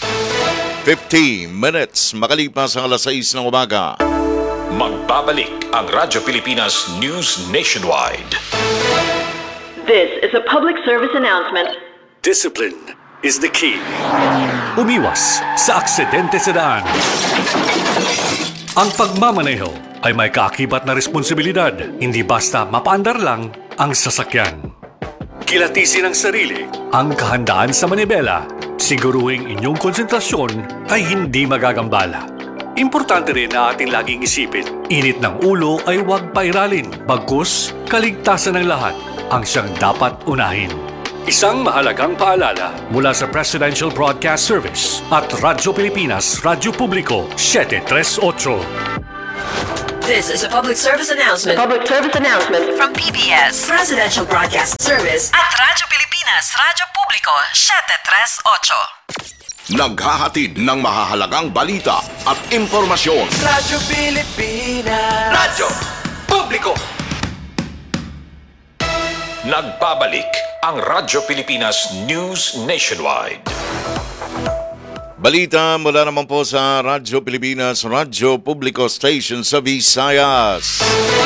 fifteen minutes makalipas ang alas sais ng umaga. Magbabalik ang Radyo Pilipinas News Nationwide. This is a public service announcement. Discipline is the key. Umiwas sa aksidente sa daan. Ang pagmamaneho ay may kaakibat na responsibilidad, hindi basta mapaandar lang ang sasakyan. Kilatisin ang sarili, ang kahandaan sa manibela, siguruhing inyong konsentrasyon ay hindi magagambala. Importante rin na ating laging isipin, init ng ulo ay huwag pairalin, bagkus kaligtasan ng lahat ang siyang dapat unahin. Isang mahalagang paalala mula sa Presidential Broadcast Service at Radyo Pilipinas, Radyo Publiko, seven thirty-eight. This is a public service announcement. Public service announcement from P B S Presidential Broadcast Service at Radyo Pilipinas, Radyo Publiko, seven thirty-eight. Naghahatid ng mahahalagang balita at impormasyon. Radyo Pilipinas. Radyo Publiko. Nagbabalik ang Radyo Pilipinas News Nationwide. Balita mula naman po sa Radyo Pilipinas, Radyo Publiko Station sa Visayas.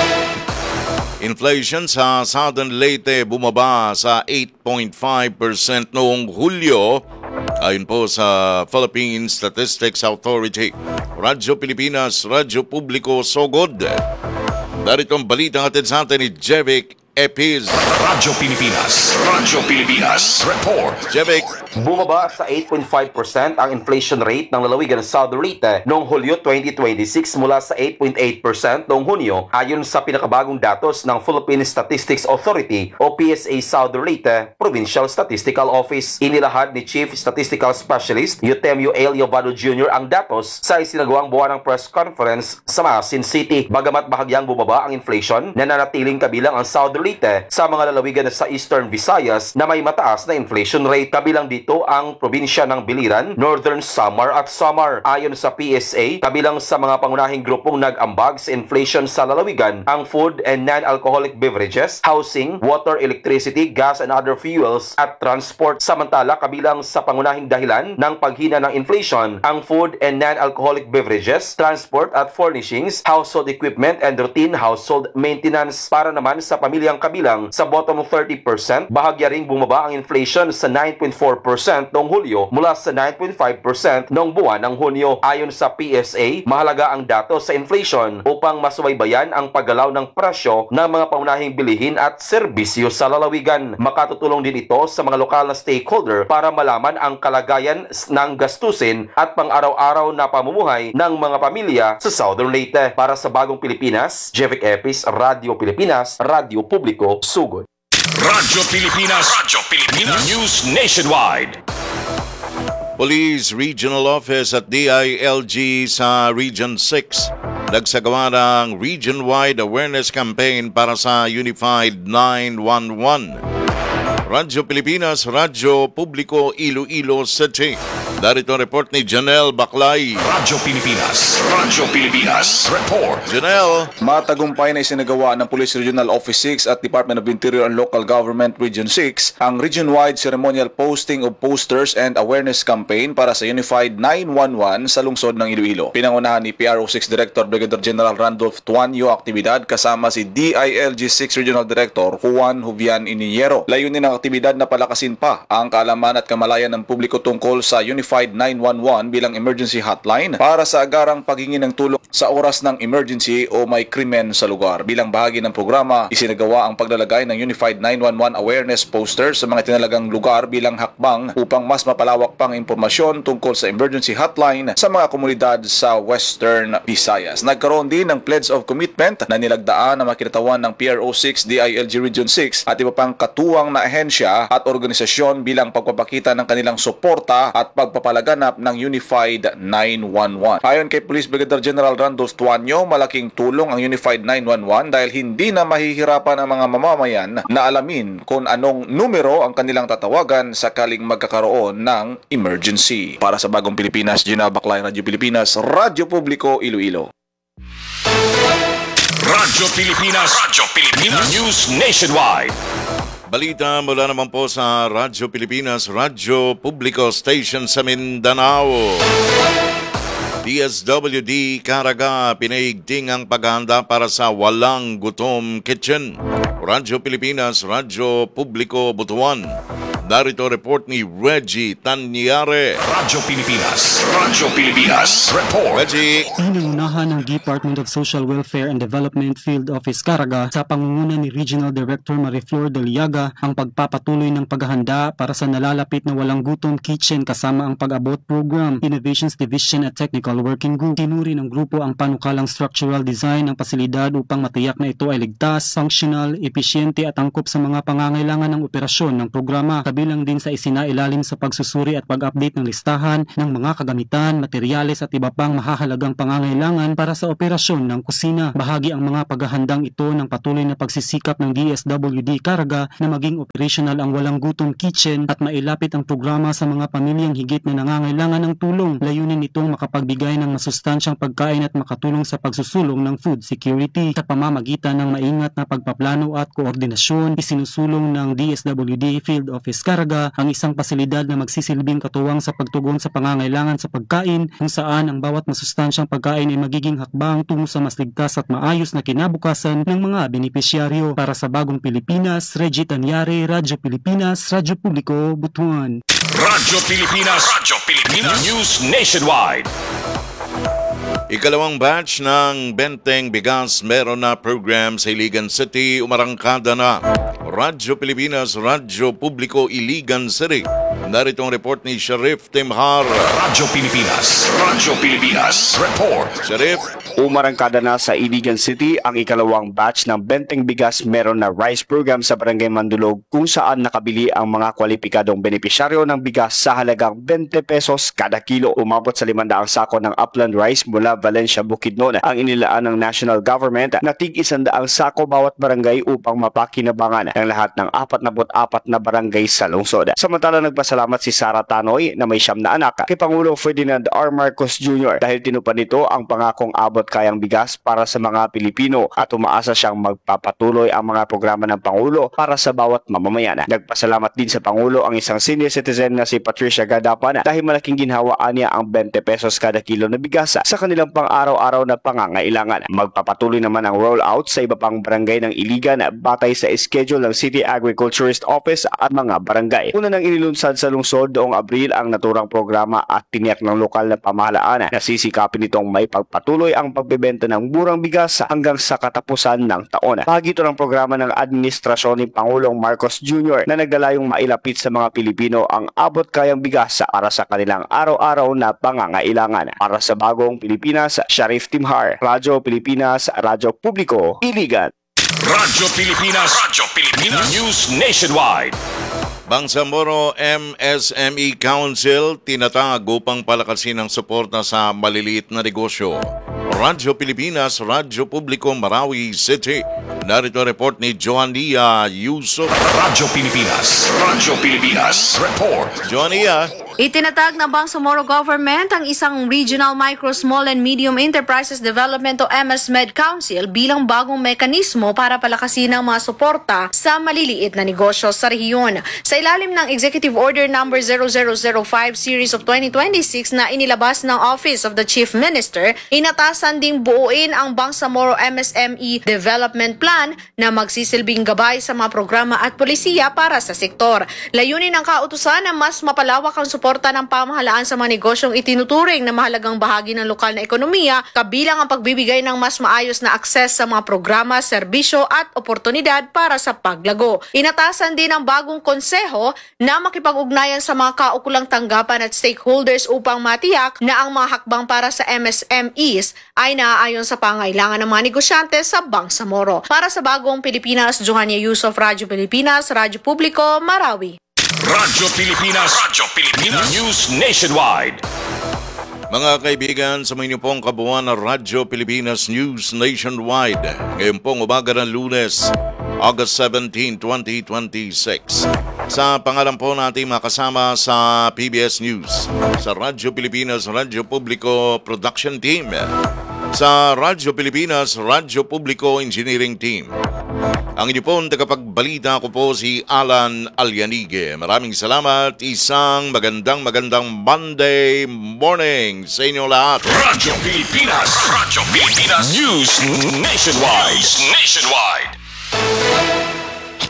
Inflation sa Southern Leyte bumaba sa eight point five percent noong Hulyo ayon po sa Philippine Statistics Authority. Radyo Pilipinas, Radyo Publiko Sogod. Darito ang balita natin sa atin ni Jevic Epiz. Radyo Pilipinas, Radyo Pilipinas Report. Jevic. Bumaba sa eight point five percent ang inflation rate ng lalawigan ng Southern Leyte noong Hulyo twenty twenty-six mula sa eight point eight percent noong Hunyo ayon sa pinakabagong datos ng Philippine Statistics Authority o P S A Southern Leyte Provincial Statistical Office. Inilahad ni Chief Statistical Specialist Eutemio A. Liobado Junior ang datos sa isinagawang buwanang press conference sa Maasin City. Bagamat bahagyang bumaba ang inflation, nananatiling kabilang ang Southern Leyte sa mga lalawigan sa Eastern Visayas na may mataas na inflation rate. Kabilang dito ang probinsya ng Biliran, Northern Samar at Samar. Ayon sa P S A, kabilang sa mga pangunahing grupong nag-ambag sa inflation sa lalawigan ang food and non-alcoholic beverages, housing, water, electricity, gas and other fuels at transport. Samantala, kabilang sa pangunahing dahilan ng paghina ng inflation ang food and non-alcoholic beverages, transport at furnishings, household equipment and routine household maintenance. Para naman sa pamilyang kabilang sa bottom thirty percent, bahagya ring bumaba ang inflation sa nine point four percent noong Hulyo mula sa nine point five percent noong buwan ng Hunyo. Ayon sa P S A, mahalaga ang datos sa inflation upang masubaybayan ang paggalaw ng presyo ng mga pangunahing bilihin at serbisyo sa lalawigan. Makatutulong din ito sa mga lokal na stakeholder para malaman ang kalagayan ng gastusin at pang-araw-araw na pamumuhay ng mga pamilya sa Southern Leyte. Para sa Bagong Pilipinas, Jevic Epis, Radyo Pilipinas, Radyo Publiko, Sugod. Radyo Pilipinas, Radyo Pilipinas News Nationwide. Police Regional Office at D I L G sa Region six nagsagawa ng region-wide awareness campaign para sa Unified nine one one. Radyo Pilipinas, Radyo Publiko, Iloilo City. Darito ang report ni Janelle Baclay. Radyo Pilipinas, Radyo Pilipinas Report. Janelle. Matagumpay na isinagawa ng Police Regional Office six at Department of Interior and Local Government Region six ang region-wide ceremonial posting of posters and awareness campaign para sa Unified nine one one sa lungsod ng Iloilo. Pinangunahan ni P R O six Director Brigadier General Randolph Tuanyo aktibidad kasama si D I L G six Regional Director Juan Juvian Iniero. Layunin ng aktibidad na palakasin pa ang kaalaman at kamalayan ng publiko tungkol sa Unified nine one one bilang emergency hotline para sa agarang paghingi ng tulong sa oras ng emergency o may krimen sa lugar. Bilang bahagi ng programa, isinagawa ang paglalagay ng Unified nine one one awareness posters sa mga tinalagang lugar bilang hakbang upang mas mapalawak pang impormasyon tungkol sa emergency hotline sa mga komunidad sa Western Visayas. Nagkaroon din ng Pledge of Commitment na nilagdaan na makinatawan ng P R O six, D I L G Region six at iba pang katuwang na ahensya at organisasyon bilang pagpapakita ng kanilang suporta at pagpapalaganap ng Unified nine one one. Ayon kay Police Brigadier General Randolph Tuanyo, malaking tulong ang Unified nine one one dahil hindi na mahihirapan ang mga mamamayan na alamin kung anong numero ang kanilang tatawagan sakaling magkakaroon ng emergency. Para sa Bagong Pilipinas, Gina Baclay, Radyo Pilipinas, Radyo Publiko, Iloilo. Radyo Pilipinas, Radyo Pilipinas News Nationwide. Balita mula naman po sa Radyo Pilipinas, Radyo Publiko Station sa Mindanao. D S W D Caraga pinaigting ang paghahanda para sa Walang Gutom Kitchen. Radyo Pilipinas, Radyo Publiko Butuan. Narito report ni Reggie Tanyare. Radyo Pilipinas, Radyo Pilipinas, report. Reggie. Inuunahan ng Department of Social Welfare and Development Field Office Caraga sa pangunguna ni Regional Director Mariflor Doliaga ang pagpapatuloy ng paghahanda para sa nalalapit na Walang Gutom Kitchen kasama ang Pag-abot Program, Innovations Division at Technical Working Group. Tinuri ng grupo ang panukalang structural design ng pasilidad upang matiyak na ito ay ligtas, functional, episyente at angkop sa mga pangangailangan ng operasyon ng programa. Kabilang din sa isinailalim sa pagsusuri at pag-update ng listahan ng mga kagamitan, materyales at iba pang mahahalagang pangangailangan para sa operasyon ng kusina. Bahagi ang mga paghahandang ito ng patuloy na pagsisikap ng D S W D Caraga na maging operational ang Walang Gutom Kitchen at mailapit ang programa sa mga pamilyang higit na nangangailangan ng tulong. Layunin nitong makapagbigay ng masustansyang pagkain at makatulong sa pagsusulong ng food security. Sa pamamagitan ng maingat na pagpaplano at koordinasyon, isinusulong ng D S W D Field Office Caraga ang isang pasilidad na magsisilbing katuwang sa pagtugon sa pangangailangan sa pagkain kung saan ang bawat masustansyang pagkain ay magiging hakbang tungo sa mas ligtas at maayos na kinabukasan ng mga benepisyaryo. Para sa Bagong Pilipinas, Reggie Tanyare, Radyo Pilipinas, Radyo Publiko, Butuan. Radyo Pilipinas, Radyo Pilipinas, News Nationwide. Ikalawang batch ng Benteng Bigas meron na program sa Iligan City, umarangkada na. Radyo Pilipinas, Radyo Publiko, Iligan City. Narito ang report ni Sheriff Timhar. Radyo Pilipinas, Radyo Pilipinas, report. Sheriff. Umarangkada na sa Iligan City ang ikalawang batch ng Benteng Bigas meron na rice program sa Barangay Mandulog kung saan nakabili ang mga kwalipikadong benepisyaryo ng bigas sa halagang twenty pesos kada kilo. Umabot sa limandang sako ng upland rice mula Valencia, Bukidnon ang inilaan ng national government na tig isandaang sako bawat barangay upang mapakinabangan ang lahat ng forty-four na barangay sa lungsod. Samantala nagpasalamat si Sara Tanoy na may siyam na anak kay Pangulong Ferdinand R. Marcos Junior dahil tinupad nito ang pangakong abot kayang bigas para sa mga Pilipino at umaasa siyang magpapatuloy ang mga programa ng Pangulo para sa bawat mamamayan. Nagpasalamat din sa Pangulo ang isang senior citizen na si Patricia Gadapan dahil malaking ginhawaan niya ang twenty pesos kada kilo na bigas sa kanilang pang-araw-araw na pangangailangan. Magpapatuloy naman ang rollout sa iba pang barangay ng Iligan batay sa schedule ng City Agriculturist Office at mga barangay. Una nang inilunsad sa lungsod noong Abril ang naturang programa at tiniyak ng lokal na pamahalaan na sisikapin nitong may pagpatuloy ang pagbebenta ng murang bigas hanggang sa katapusan ng taon. Bahagi ito ng programa ng administrasyon ni Pangulong Marcos Junior na nagdalayong mailapit sa mga Pilipino ang abot kayang bigas para sa kanilang araw-araw na pangangailangan. Para sa Bagong Pilipinas, Sheriff Timhar, Radyo Pilipinas, Radyo Publiko, Iligan. Radyo Pilipinas, Radyo Pilipinas, News Nationwide. Bangsamoro M S M E Council tinatag upang palakasin ang suporta sa maliliit na negosyo. Radyo Pilipinas, Radyo Publiko, Marawi City. Narito report ni Joania Yusuf. Radyo Pilipinas, Radyo Pilipinas, report. Joania. Itinatag ng Bangsamoro Government ang isang Regional Micro, Small and Medium Enterprises Development o M S M E D Council bilang bagong mekanismo para palakasin ang mga suporta sa maliliit na negosyo sa rehiyon. Sa ilalim ng Executive Order number zero zero zero five Series of twenty twenty-six na inilabas ng Office of the Chief Minister, inatasan ding buuin ang Bangsamoro M S M E Development Plan na magsisilbing gabay sa mga programa at polisiya para sa sektor. Layunin ng kautusan na mas mapalawak ang suporta ng pamahalaan sa mga negosyong itinuturing na mahalagang bahagi ng lokal na ekonomiya, kabilang ang pagbibigay ng mas maayos na akses sa mga programa, serbisyo at oportunidad para sa paglago. Inatasan din ang bagong konseho na makipag-ugnayan sa mga kaukulang tanggapan at stakeholders upang matiyak na ang mga hakbang para sa M S M Es ay naaayon sa pangailangan ng mga negosyante sa Bangsamoro. Para sa Bagong Pilipinas, Joania Yusuf, Radyo Pilipinas, Radyo Publiko, Marawi. Radyo Pilipinas, Radyo Pilipinas, News Nationwide. Mga kaibigan, sa mga pong kabuuan ng Radyo Pilipinas News Nationwide. Ngayon pong umaga ng Lunes, August seventeenth, twenty twenty-six. Sa pangalan po natin makasama sa P B S News, sa Radyo Pilipinas, Radyo Publiko Production Team, sa Radyo Pilipinas, Radyo Publiko Engineering Team. Ang inyo pong tagapagbalita ko po si Alan Alyanige. Maraming salamat. Isang magandang magandang Monday morning sa inyo lahat. Radyo Pilipinas, Radyo Pilipinas News Nationwide. Nationwide.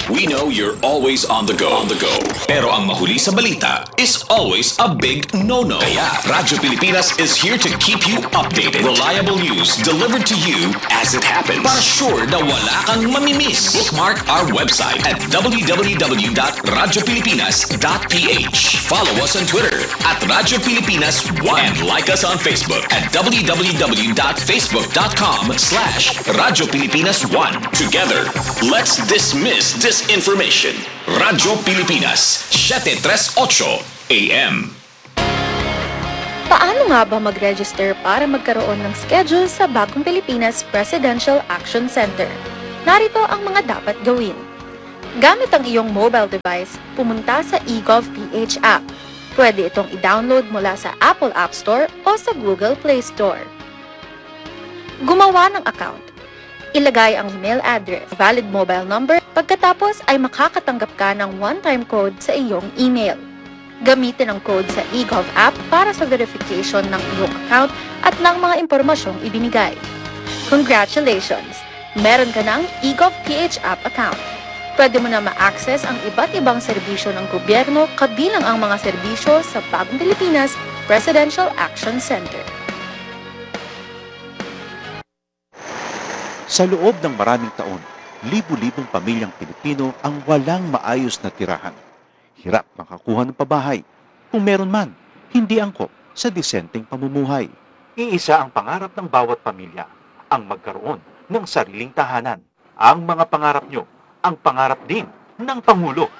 We know you're always on the go. On the go. Pero ang mahuli sa balita is always a big no-no. Kaya Radyo Pilipinas is here to keep you updated. Reliable news delivered to you as it happens. Para sure na wala kang mamimiss. Bookmark our website at w w w dot radyo pilipinas dot p h. Follow us on Twitter at Radyo Pilipinas one and like us on Facebook at w w w dot facebook dot com slash Radyo Pilipinas one. Together, let's dismiss disinformation. Radyo Pilipinas, seven thirty-eight A M. Paano nga ba mag-register para magkaroon ng schedule sa Bagong Pilipinas Presidential Action Center? Narito ang mga dapat gawin. Gamit ang iyong mobile device, pumunta sa eGovPH app. Pwede itong i-download mula sa Apple App Store o sa Google Play Store. Gumawa ng account. Ilagay ang email address, valid mobile number, pagkatapos ay makakatanggap ka ng one-time code sa iyong email. Gamitin ang code sa eGov app para sa verification ng iyong account at ng mga impormasyong ibinigay. Congratulations! Meron ka ng eGovPH app account. Pwede mo na ma-access ang iba't ibang serbisyo ng gobyerno kabilang ang mga serbisyo sa Bagong Pilipinas Presidential Action Center. Sa loob ng maraming taon, libu-libong pamilyang Pilipino ang walang maayos na tirahan. Hirap makakuha ng pabahay. Kung meron man, hindi angkop sa disenteng pamumuhay. Iisa ang pangarap ng bawat pamilya, ang magkaroon ng sariling tahanan. Ang mga pangarap nyo, ang pangarap din ng Pangulo.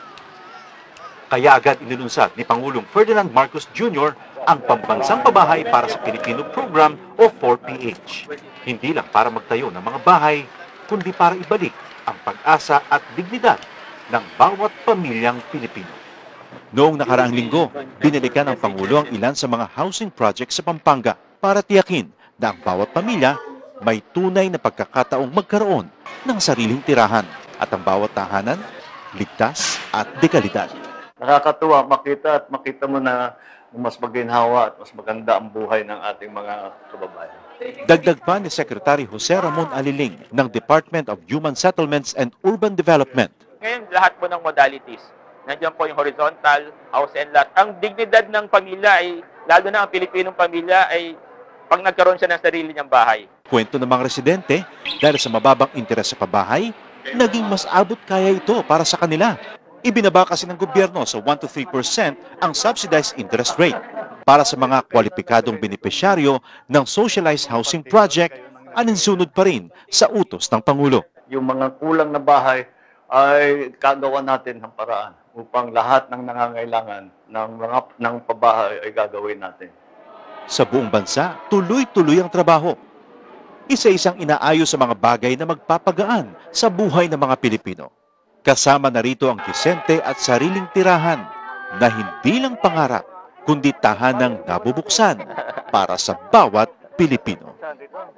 Kaya agad inilunsad ni Pangulong Ferdinand Marcos Junior ang Pambansang Pabahay para sa Pilipino Program o four P H. Hindi lang para magtayo ng mga bahay, kundi para ibalik ang pag-asa at dignidad ng bawat pamilyang Pilipino. Noong nakaraang linggo, binalikan ng Pangulo ang ilan sa mga housing projects sa Pampanga para tiyakin na ang bawat pamilya may tunay na pagkakataong magkaroon ng sariling tirahan at ang bawat tahanan ligtas at dekalidad. Nakakatuwa makita at makita mo na mas maginhawa at mas maganda ang buhay ng ating mga kababayan. Dagdag pa ni Secretary Jose Ramon Aliling ng Department of Human Settlements and Urban Development. Ngayon, lahat po ng modalities. Nandiyan po yung horizontal, house and lot. Ang dignidad ng pamilya ay, lalo na ang Pilipinong pamilya, ay pag nagkaroon siya ng sarili niyang bahay. Kwento ng mga residente, dahil sa mababang interes sa pabahay, naging mas abot kaya ito para sa kanila. Ibinaba kasi ng gobyerno sa one to three percent ang subsidized interest rate para sa mga kwalipikadong benepisyaryo ng socialized housing project, aninsunod pa rin sa utos ng Pangulo. Yung mga kulang na bahay ay kagawa natin ng paraan upang lahat ng nangangailangan ng mga ng pabahay ay gagawin natin. Sa buong bansa, tuloy-tuloy ang trabaho. Isa-isang inaayos sa mga bagay na magpapagaan sa buhay ng mga Pilipino. Kasama na rito ang disente at sariling tirahan na hindi lang pangarap, kundi tahanang nabubuksan para sa bawat Pilipino.